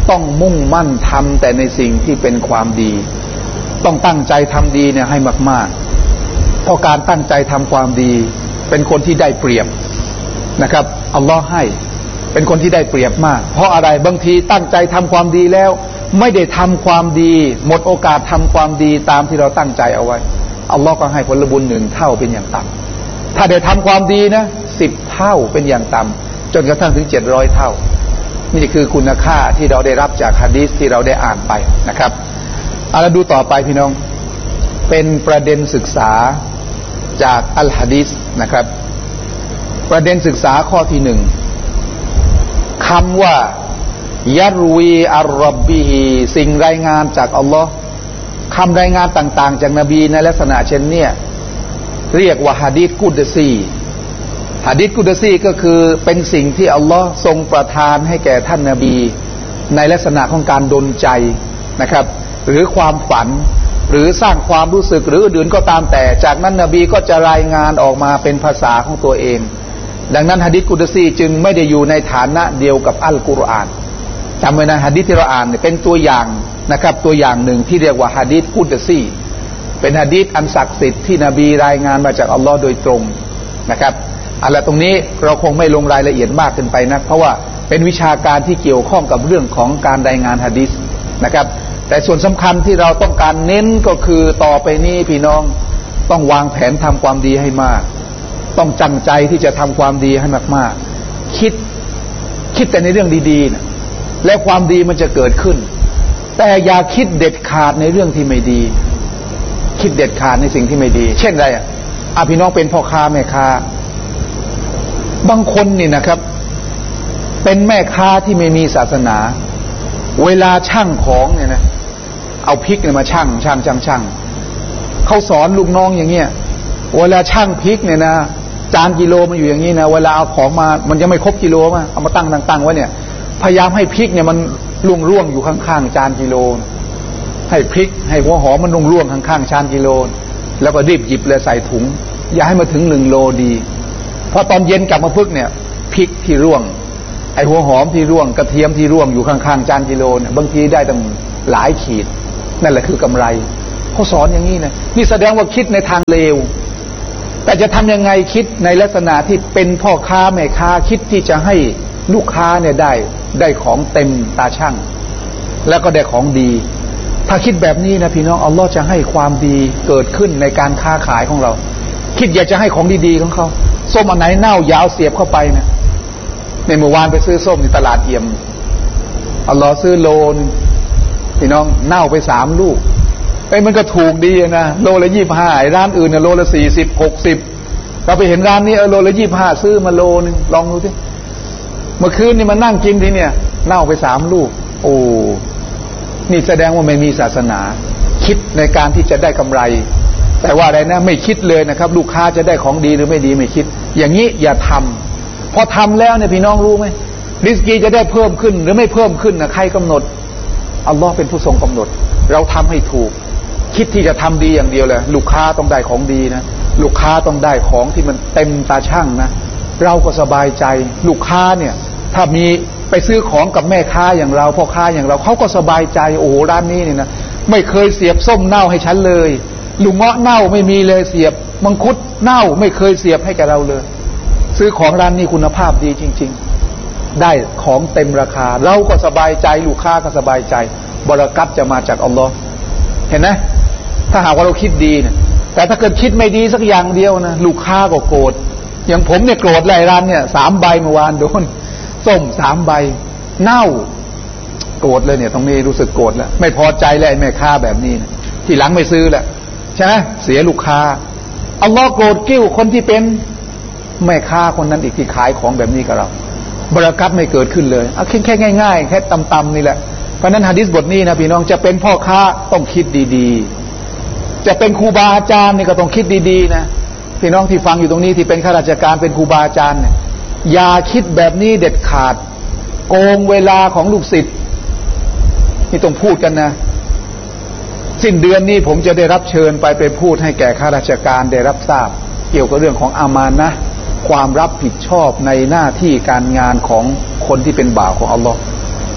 ต้องมุ่งมั่นทำแต่ในสิ่งที่เป็นความดีต้องตั้งใจทำดีเนี่ยให้มากๆเพราะการตั้งใจทำความดีเป็นคนที่ได้เปรียบนะครับอัลลอฮ์ให้เป็นคนที่ได้เปรียบมากเพราะอะไรบางทีตั้งใจทำความดีแล้วไม่ได้ทำความดีหมดโอกาสทำความดีตามที่เราตั้งใจเอาไว้อัลลอฮ์ก็ให้ผลบุญหนึ่งเท่าเป็นอย่างต่ำถ้าได้ทำความดีนะสิบเท่าเป็นอย่างต่ำจนกระทั่งถึงเจ็ดร้อยเท่านี่คือคุณค่าที่เราได้รับจากหะดีษที่เราได้อ่านไปนะครับเอาละดูต่อไปพี่น้องเป็นประเด็นศึกษาจากอัลหะดีษนะครับประเด็นศึกษาข้อที่หนึ่งคำว่ายัรวีอัลรับบิฮีสิ่งรายงานจากอัลลอฮ์คำรายงานต่างๆจากนบีในลักษณะเช่นนี้เรียกว่าหะดีษกุดซีหะดีษกุดซีก็คือเป็นสิ่งที่อัลลอฮ์ทรงประทานให้แก่ท่านนบีในลักษณะของการดลใจนะครับหรือความฝันหรือสร้างความรู้สึกหรืออื่นก็ตามแต่จากนั้นนบีก็จะรายงานออกมาเป็นภาษาของตัวเองดังนั้นหะดีษกุดซีจึงไม่ได้อยู่ในฐานะเดียวกับอัลกุรอานจำไว้นะหะดีษที่เราอ่านเนี่ยเป็นตัวอย่างนะครับตัวอย่างหนึ่งที่เรียกว่าหะดีษกุดซีเป็นหะดีษอันศักดิ์สิทธิ์ที่นบีรายงานมาจากอัลลอฮ์โดยตรงนะครับอะไรตรงนี้เราคงไม่ลงรายละเอียดมากเกินไปนะเพราะว่าเป็นวิชาการที่เกี่ยวข้องกับเรื่องของการรายงานหะดีษนะครับแต่ส่วนสำคัญที่เราต้องการเน้นก็คือต่อไปนี้พี่น้องต้องวางแผนทำความดีให้มากต้องจังใจที่จะทำความดีให้มากๆคิดคิดแต่ในเรื่องดีๆนะและความดีมันจะเกิดขึ้นแต่อย่าคิดเด็ดขาดในเรื่องที่ไม่ดีคิดเด็ดขาดในสิ่งที่ไม่ดีเช่นไรอ่ะอ่ะพี่น้องเป็นพ่อค้าแม่ค้าบางคนนี่นะครับเป็นแม่ค้าที่ไม่มีศาสนาเวลาช่างของเนี่ยนะเอาพริกเนี่ยมาช่างช่างช่างช่างเขาสอนลูกน้องอย่างเงี้ยเวลาช่างพริกเนี่ยนะจานกิโลมันอยู่อย่างนี้นะเวลาเอาของมามันยังไม่ครบกิโลมาเอามาตั้งตั้งไว้เนี่ยพยายามให้พริกเนี่ยมันร่วงร่วงอยู่ข้างๆจานกิโลให้พริกให้หัวหอมมันร่วงร่วงข้างๆจานกิโลแล้วก็รีบหยิบเลยใส่ถุงอย่าให้มาถึงหนึ่งโลดีพอตอนเย็นกลับมาพึกเนี่ยพริกที่ร่วงไอหัวหอมที่ร่วงกระเทียมที่ร่วงอยู่ข้างๆจานกิโลเนี่ยบางทีได้ตั้งหลายขีดนั่นแหละคือกำไรเขาสอนอย่างนี้นะนี่แสดงว่าคิดในทางเลวแต่จะทำยังไงคิดในลักษณะที่เป็นพ่อค้าแม่ค้าคิดที่จะให้ลูกค้าเนี่ยได้ได้ของเต็มตาช่างแล้วก็ได้ของดีถ้าคิดแบบนี้นะพี่น้องอัลลอฮ์จะให้ความดีเกิดขึ้นในการค้าขายของเราคิดอยากจะให้ของดีๆของเขาส้มอันไหนเน่ายาวเสียบเข้าไปนะในเมื่อวานไปซื้อส้มในตลาดเอี่ยมอัลลอฮ์ซื้อโลนพี่น้องเน่าไปสามลูกไอ้มันก็ถูกดีนะโลละยี่สิบห้าร้านอื่นเนี่ยโลละสี่สิบหกสิบเราไปเห็นร้านนี้เออโลละยี่สิบห้าซื้อมาโลนึงลองดูสิเมื่อคืนนี่มันนั่งกินทีเนี่ยเน่าไปสามลูกโอ้นี่แสดงว่าไม่มีศาสนาคิดในการที่จะได้กำไรแต่ว่าอะไรนะไม่คิดเลยนะครับลูกค้าจะได้ของดีหรือไม่ดีไม่คิดอย่างนี้อย่าทำพอทำแล้วเนี่ยพี่น้องรู้ไหมริสกีจะได้เพิ่มขึ้นหรือไม่เพิ่มขึ้นนะใครกำหนดอัลลอฮ์เป็นผู้ทรงกำหนดเราทำให้ถูกคิดที่จะทำดีอย่างเดียวเลยลูกค้าต้องได้ของดีนะลูกค้าต้องได้ของที่มันเต็มตาช่างนะเราก็สบายใจลูกค้าเนี่ยถ้ามีไปซื้อของกับแม่ค้าอย่างเราพ่อค้าอย่างเราเขาก็สบายใจโอ้โหร้านนี้เนี่ยนะไม่เคยเสียบส้มเน่าให้ฉันเลยลูกเงาะเน่าไม่มีเลยเสียบมังคุดเน่าไม่เคยเสียบให้แกเราเลยซื้อของร้านนี้คุณภาพดีจริงๆได้ของเต็มราคาเราก็สบายใจลูกค้าก็สบายใจบารอกัตจะมาจากอัลลอฮ์เห็นไหมถ้าหากว่าเราคิดดีนะแต่ถ้าเกิดคิดไม่ดีสักอย่างเดียวนะลูกค้าก็โกรธอย่างผมเนี่ยโกรธหลายร้านเนี่ยสามใบเมื่อวานโดนส้มสามใบเน่าโกรธเลยเนี่ยตรงนี้รู้สึกโกรธแล้วไม่พอใจแล้วไอ้แม่ค้าแบบนี้นะทีหลังไม่ซื้อแหละใช่ไหมเสียลูกค้าอัลลอฮ์โกรธกิ้วคนที่เป็นแม่ค้าคนนั้นอีกที่ขายของแบบนี้กับเราบารอกัตไม่เกิดขึ้นเลยเอาแค่แค่ง่ายๆแค่ตำๆนี่แหละเพราะนั้นหะดีษบทนี้นะพี่น้องจะเป็นพ่อค้าต้องคิดดีๆจะเป็นครูบาอาจารย์นี่ก็ต้องคิดดีๆนะพี่น้องที่ฟังอยู่ตรงนี้ที่เป็นข้าราชการเป็นครูบาอาจารย์เนี่ยอย่าคิดแบบนี้เด็ดขาดโกงเวลาของลูกศิษย์นี่ต้องพูดกันนะสิ้นเดือนนี้ผมจะได้รับเชิญไปไปพูดให้แก่ข้าราชการได้รับทราบเกี่ยวกับเรื่องของอามานะห์ความรับผิดชอบในหน้าที่การงานของคนที่เป็นบ่าวของอัลลอฮ์โอ้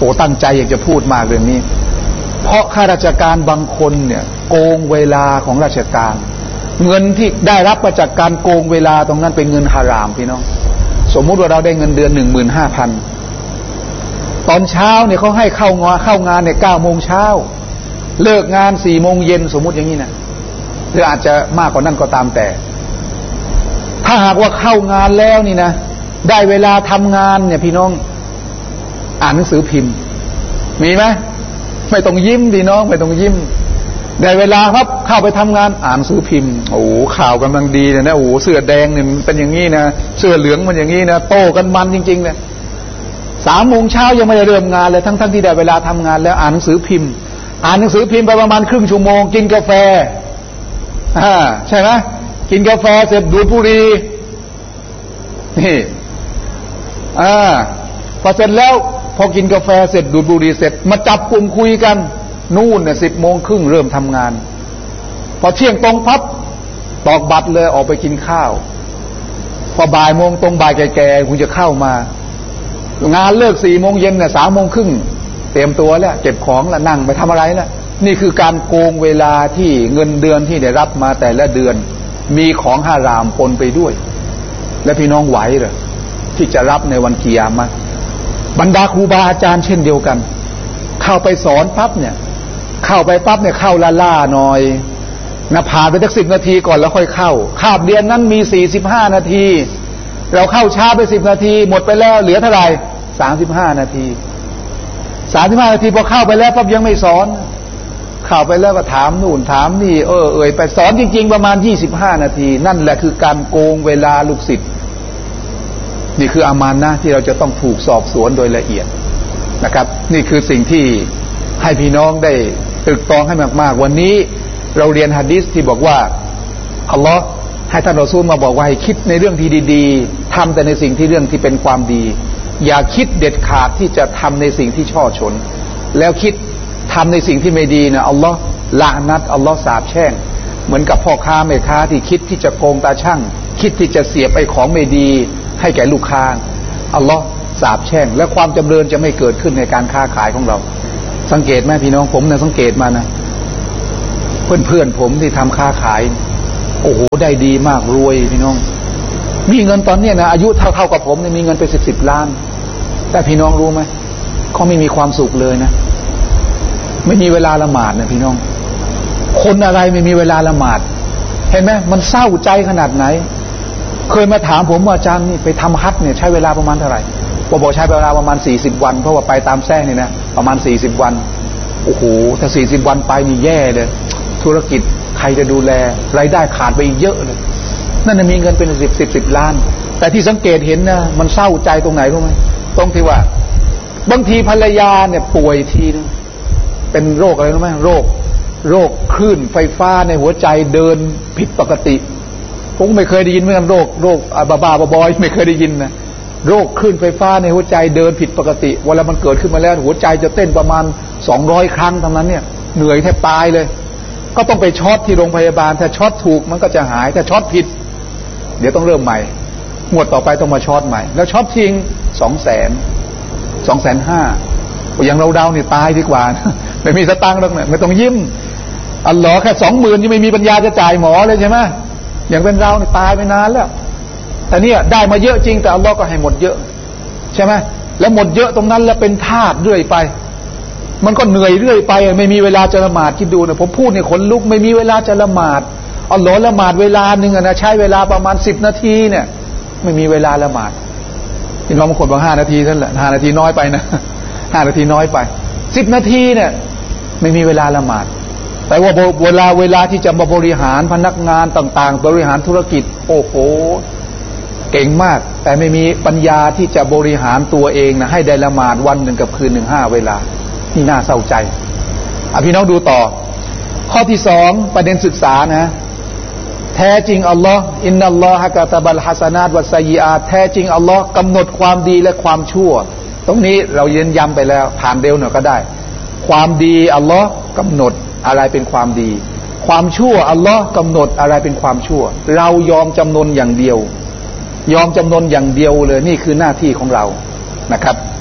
ตั้งใจอยากจะพูดมากเรื่องนี้เพราะข้าราชการบางคนเนี่ยโกงเวลาของราชการเงินที่ได้รับมาจากการโกงเวลาตรงนั้นเป็นเงินฮารามพี่น้องสมมุติว่าเราได้เงินเดือนหนึ่งหมื่นห้าพันตอนเช้าเนี่ยเขาให้เข้างานเข้างานเนี่ยเก้าโมงเช้าเลิกงานสี่โมงเย็นสมมุติอย่างนี้นะหรืออาจจะมากกว่านั้นก็ตามแต่ถ้าหากว่าเข้างานแล้วนี่นะได้เวลาทำงานเนี่ยพี่น้องอ่านหนังสือพิมพ์มีไหมไม่ต้องยิ้มพี่น้องไม่ต้องยิ้มได้เวลาครับเข้าไปทำงานอ่านหนังสือพิมพ์โอ้โหข่าวกำลังดีเลยนะโอ้โหเสื้อแดงเนี่ยมันเป็นอย่างนี้นะเสื้อเหลืองมันอย่างนี้นะโต้กันมันจริงๆเลยสามโมงเช้ายังไม่ได้เริ่มงานเลยทั้งๆ ท, ที่ได้เวลาทำงานแล้วอ่านหนังสือพิมพ์อ่านหนังสือพิมพ์ไปประมาณครึ่งชั่วโมงกินกาแฟอ่าใช่ไหมกินกาแฟเสร็จดูดบุหรี่นี่อ่าพอเสร็จแล้วพอกินกาแฟเสร็จดูดบุหรี่เสร็จมาจับกลุ่มคุยกันนู่นเนี่ยสิบโมงครึ่งเริ่มทำงานพอเที่ยงตรงพับตอกบัตรเลยออกไปกินข้าวพอบ่ายโมงตรงบ่ายแก่ๆคุณจะเข้ามางานเลิกสี่โมงเย็นเนี่ยสามโมงครึ่งเตรียมตัวแล้วเก็บของแล้วนั่งไปทำอะไรแล้วนี่คือการโกงเวลาที่เงินเดือนที่ได้รับมาแต่ละเดือนมีของฮารามปนไปด้วยและพี่น้องไหวเหรอที่จะรับในวันกิยามะห์บรรดาครูบาอาจารย์เช่นเดียวกันเข้าไปสอนปั๊บเนี่ยเข้าไปปั๊บเนี่ยเข้าล่าล่าหน่อยนะผ่านไปสักสิบนาทีก่อนแล้วค่อยเข้าคาบเรียนนั้นมีสี่สิบห้านาทีเราเข้าช้าไปสิบนาทีหมดไปแล้วเหลือเท่าไหร่สามสิบห้านาทีสามสิบห้านาทีพอเข้าไปแล้วปั๊บยังไม่สอนเข้าไปแล้วก็ถามนู่นถามนี่เออเอ่ยไปสอนจริงๆประมาณยี่สิบห้านาทีนั่นแหละคือการโกงเวลาลูกศิษย์นี่คืออามานะห์ที่เราจะต้องถูกสอบสวนโดยละเอียดนะครับนี่คือสิ่งที่ให้พี่น้องได้ตรึกตรองให้มากๆวันนี้เราเรียนหะดีษที่บอกว่าอัลลอฮ์ให้ท่านรอซูลมาบอกว่าให้คิดในเรื่องที่ดีๆทำแต่ในสิ่งที่เรื่องที่เป็นความดีอย่าคิดเด็ดขาดที่จะทำในสิ่งที่ช่อฉนแล้วคิดทำในสิ่งที่ไม่ดีนะอัลลอฮ์ละนัดอัลลอฮ์สาปแช่งเหมือนกับพ่อค้าแม่ค้าที่คิดที่จะโกงตาช่างคิดที่จะเสียบไอ้ของไม่ดีให้แก่ลูกค้าอัลลอฮ์สาปแช่งและความจำเริญจะไม่เกิดขึ้นในการค้าขายของเราสังเกตไหมพี่น้องผมเนี่ยสังเกตมานะเพื่อนเพื่อนผมที่ทำค้าขายโอ้โหได้ดีมากรวยพี่น้องมีเงินตอนนี้นะอายุเท่าเท่ากับผมเนี่ยมีเงินไปสิบสิบล้านแต่พี่น้องรู้ไหมเขาไม่มีความสุขเลยนะไม่มีเวลาละหมาดนะพี่น้องคนอะไรไม่มีเวลาละหมาดเห็นไหมมันเศร้าใจขนาดไหนเคยมาถามผมว่าอาจารย์นี่ไปทำฮัจญ์เนี่ยใช้เวลาประมาณเท่าไหร่ผมบอกใช้เวลาประมาณสี่สิบวันเพราะว่าไปตามแท้นี่นะประมาณสี่สิบวันโอ้โหถ้าสี่สิบวันไปนี่แย่เลยธุรกิจใครจะดูแลรายได้ขาดไปอีกเยอะเลยนั่นน่ะมีเงินเป็นสิบสิบสิบล้านแต่ที่สังเกตเห็นนะมันเศร้าใจตรงไหนรู้ไหมตรงที่ว่าบางทีภรรยาเนี่ยป่วยทีนึงเป็นโรคอะไรรู้ไหมโรคโรคคลื่นไฟฟ้าในหัวใจเดินผิดปกติผมไม่เคยได้ยินเหมือนกันโรคโรคบ้าบ้าบอยไม่เคยได้ยินนะโรคคลื่นไฟฟ้าในหัวใจเดินผิดปกติเวลามันเกิดขึ้นมาแล้วหัวใจจะเต้นประมาณสองร้อยครั้งทั้งนั้นเนี่ยเหนื่อยแทบตายเลยก็ต้องไปช็อตที่โรงพยาบาลถ้าช็อตถูกมันก็จะหายถ้าช็อตผิดเดี๋ยวต้องเริ่มใหม่งวดต่อไปต้องมาช็อตใหม่แล้วช็อตทิ้งสองแสนสองแสนห้าอย่างเราเดาเนี่ยตายดีกว่าไม่มีสตังค์หรอกเนี่ยไม่ต้องยิ้มอัลลอฮ์แค่สองหมื่นยังไม่มีปัญญาจะจ่ายหมอเลยใช่ไหมอย่างเป็นเราเนี่ยตายไปนานแล้วแต่เนี่ยได้มาเยอะจริงแต่อัลลอฮ์ก็ให้หมดเยอะใช่ไหมแล้วหมดเยอะตรงนั้นแล้วเป็นทาสเรื่อยไปมันก็เหนื่อยเรื่อยไปไม่มีเวลาจะละหมาดคิดดูนะผมพูดเนี่ยขนลุกไม่มีเวลาจะละหมาดอัลลอฮ์ละหมาดเวลาหนึ่งนะใช้เวลาประมาณสิบนาทีเนี่ยไม่มีเวลาละหมาดพี่น้องบางคนบอกห้านาทีนั่นแหละห้านาทีน้อยไปนะห้านาทีน้อยไปสิบนาทีเนี่ยไม่มีเวลาละหมาดแต่ว่าเวลาเวลาที่จะมาบริหารพนักงานต่างๆบริหารธุรกิจโอ้โหเก่งมากแต่ไม่มีปัญญาที่จะบริหารตัวเองนะให้ได้ละหมาดวันหนึ่งกับคืนหนึ่งห้าเวลานี่น่าเศร้าใจอ่ะพี่น้องดูต่อข้อที่สองประเด็นศึกษานะแท้จริงอัลลอฮ์อินนัลลอฮะกะตะบัลฮัสนาตวัสซัยยิอาตแท้จริงอัลลอฮ์กำหนดความดีและความชั่วตรงนี้เราเย็นย้ำไปแล้วผ่านเร็วหน่อยก็ได้ความดีอัลลอฮ์กำหนดอะไรเป็นความดีความชั่วอัลลอฮ์กำหนดอะไรเป็นความชั่วเรายอมจำนนอย่างเดียวยอมจำนนอย่างเดียวเลยนี่คือหน้าที่ของเรานะครับ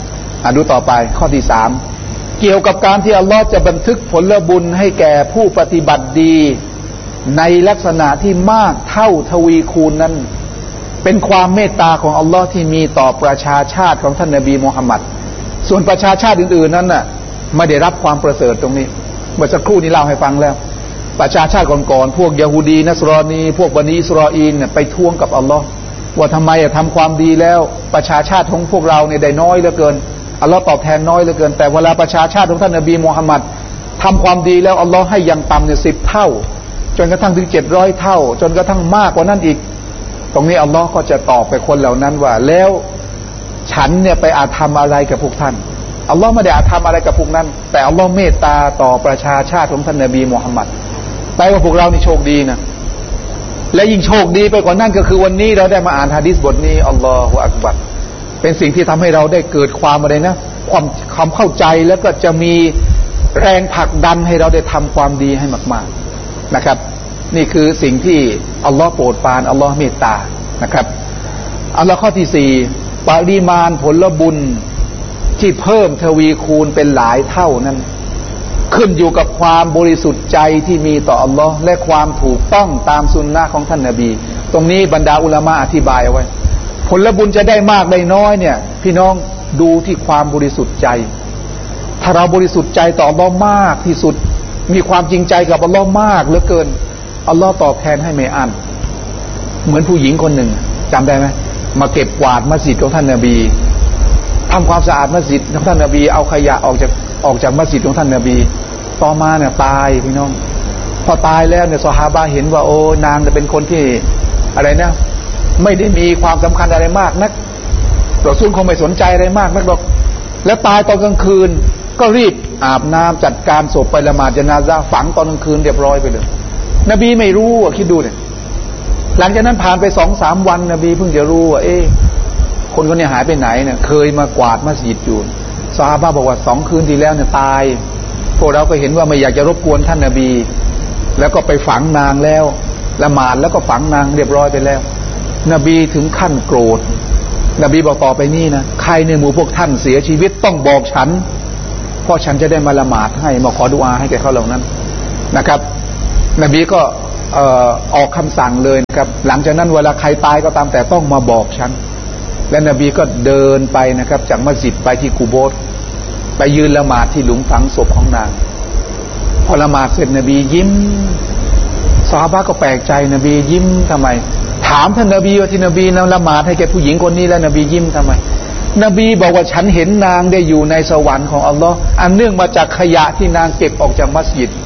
อ่ะดูต่อไปข้อที่สามเกี่ยวกับการที่อัลลอฮ์จะบันทึกผลบุญให้แก่ผู้ปฏิบัติดีในลักษณะที่มากเท่าทวีคูณนั้นเป็นความเมตตาของอัลลอฮ์ที่มีต่อประชาชาติของท่านนบีมุฮัมมัดส่วนประชาชาติอื่นๆนั้นน่ะไม่ได้รับความประเสริฐตรงนี้เมื่อสักครู่นี้เล่าให้ฟังแล้วประชาชาติก่อนๆพวกยะฮูดีนัสรอนีพวกบันิอิสราอีลเนี่ยไปท้วงกับอัลลอฮ์ว่าทำไมอะทำความดีแล้วประชาชาติของพวกเราเนี่ยได้น้อยเหลือเกินอัลลอฮ์ตอบแทนน้อยเหลือเกินแต่เวลาประชาชาติของท่านนบีมุฮัมมัดทำความดีแล้วอัลลอฮ์ให้อย่างต่ำเนี่ยสิบเท่าจนกระทั่งถึงเจ็ดร้อยเท่าจนกระทั่งมากกว่านั้นอีกตรงนี้อัลลอฮ์ก็จะตอบไปคนเหล่านั้นว่าแล้วฉันเนี่ยไปอาจทำอะไรกับพวกท่านอัลลอฮ์ไม่ได้อาจทำอะไรกับพวกนั้นแต่อัลลอฮ์เมตตาต่อประชาชาติของท่านนบีมุฮัมมัดแปลว่าพวกเรานี่โชคดีนะและยิ่งโชคดีไปกว่านั้นก็คือวันนี้เราได้มาอ่านหะดีษบทนี้อัลลอฮฺอักบัรเป็นสิ่งที่ทำให้เราได้เกิดความอะไรนะความความเข้าใจแล้วก็จะมีแรงผลักดันให้เราได้ทำความดีให้มากๆนะครับนี่คือสิ่งที่อัลลอฮ์โปรดปรานอัลลอฮ์เมตตานะครับอัลลอฮ์ข้อที่สี่ปริมาณผลบุญที่เพิ่มทวีคูณเป็นหลายเท่านั้นขึ้นอยู่กับความบริสุทธิ์ใจที่มีต่ออัลลอฮ์และความถูกต้องตามสุนนะของท่านนบีตรงนี้บรรดาอุลามะอธิบายเอาไว้ผลบุญจะได้มากได้น้อยเนี่ยพี่น้องดูที่ความบริสุทธิ์ใจถ้าเราบริสุทธิ์ใจต่ออัลลอฮ์มากที่สุดมีความจริงใจกับอัลลอฮ์มากเหลือเกินอัลลอฮ์ตอบแทนให้ไม่อั้นเหมือนผู้หญิงคนหนึ่งจำได้ไหมมาเก็บกวาดมัสยิดของท่านนบีทำความสะอาดมัสยิดของท่านนบีเอาขยะออกจากออกจากมัสยิดของท่านนบีต่อมาเนี่ยตายพี่น้องพอตายแล้วเนี่ยซอฮาบะห์เห็นว่าโอ้นางจะเป็นคนที่อะไรนะไม่ได้มีความสำคัญอะไรมากนักรอซูลคงไม่สนใจอะไรมากนักหรอกแล้วตายตอนกลางคืนก็รีบอาบน้ำจัดการศพไปละหมาดญะนาซะห์ฝังตอนกลางคืนเรียบร้อยไปเลยนบีไม่รู้อ่ะคิดดูเนี่ยหลังจากนั้นผ่านไปสองสามวันนบีเพิ่งจะรู้ว่าเอ๊ะคนคนนี้หายไปไหนเนี่ยเคยมากวาดมัสยิดอยู่ซอฮาบะห์บอกว่าสองคืนที่แล้วเนี่ยตายพวกเราก็เห็นว่าไม่อยากจะรบกวนท่านนบีแล้วก็ไปฝังนางแล้วละหมาดแล้วก็ฝังนางเรียบร้อยไปแล้วนบีถึงขั้นโกรธนบีบอกต่อไปนี่นะใครในหมู่พวกท่านเสียชีวิตต้องบอกฉันเพราะฉันจะได้มาละหมาดให้มาขอดุอาให้แก่เขาเหล่านั้นนะครับนบีก็เอ่อออกคำสั่งเลยนะครับหลังจากนั้นเวลาใครตายก็ตามแต่ต้องมาบอกฉันและนบีก็เดินไปนะครับจากมัสยิดไปที่กูโบสไปยืนละหมาดที่หลุมฝังศพของนางพอละหมาดเสร็จนบียิ้มซอฮาบะห์ก็แปลกใจนบียิ้มทำไมถามท่านนบีว่าที่นบีนำละหมาดให้แก่ผู้หญิงคนนี้แล้วนบียิ้มทำไมนบีบอกว่าฉันเห็นนางได้อยู่ในสวรรค์ของอัลลอฮ์อันเนื่องมาจากขยะที่นางเก็บออกจากมัสยิด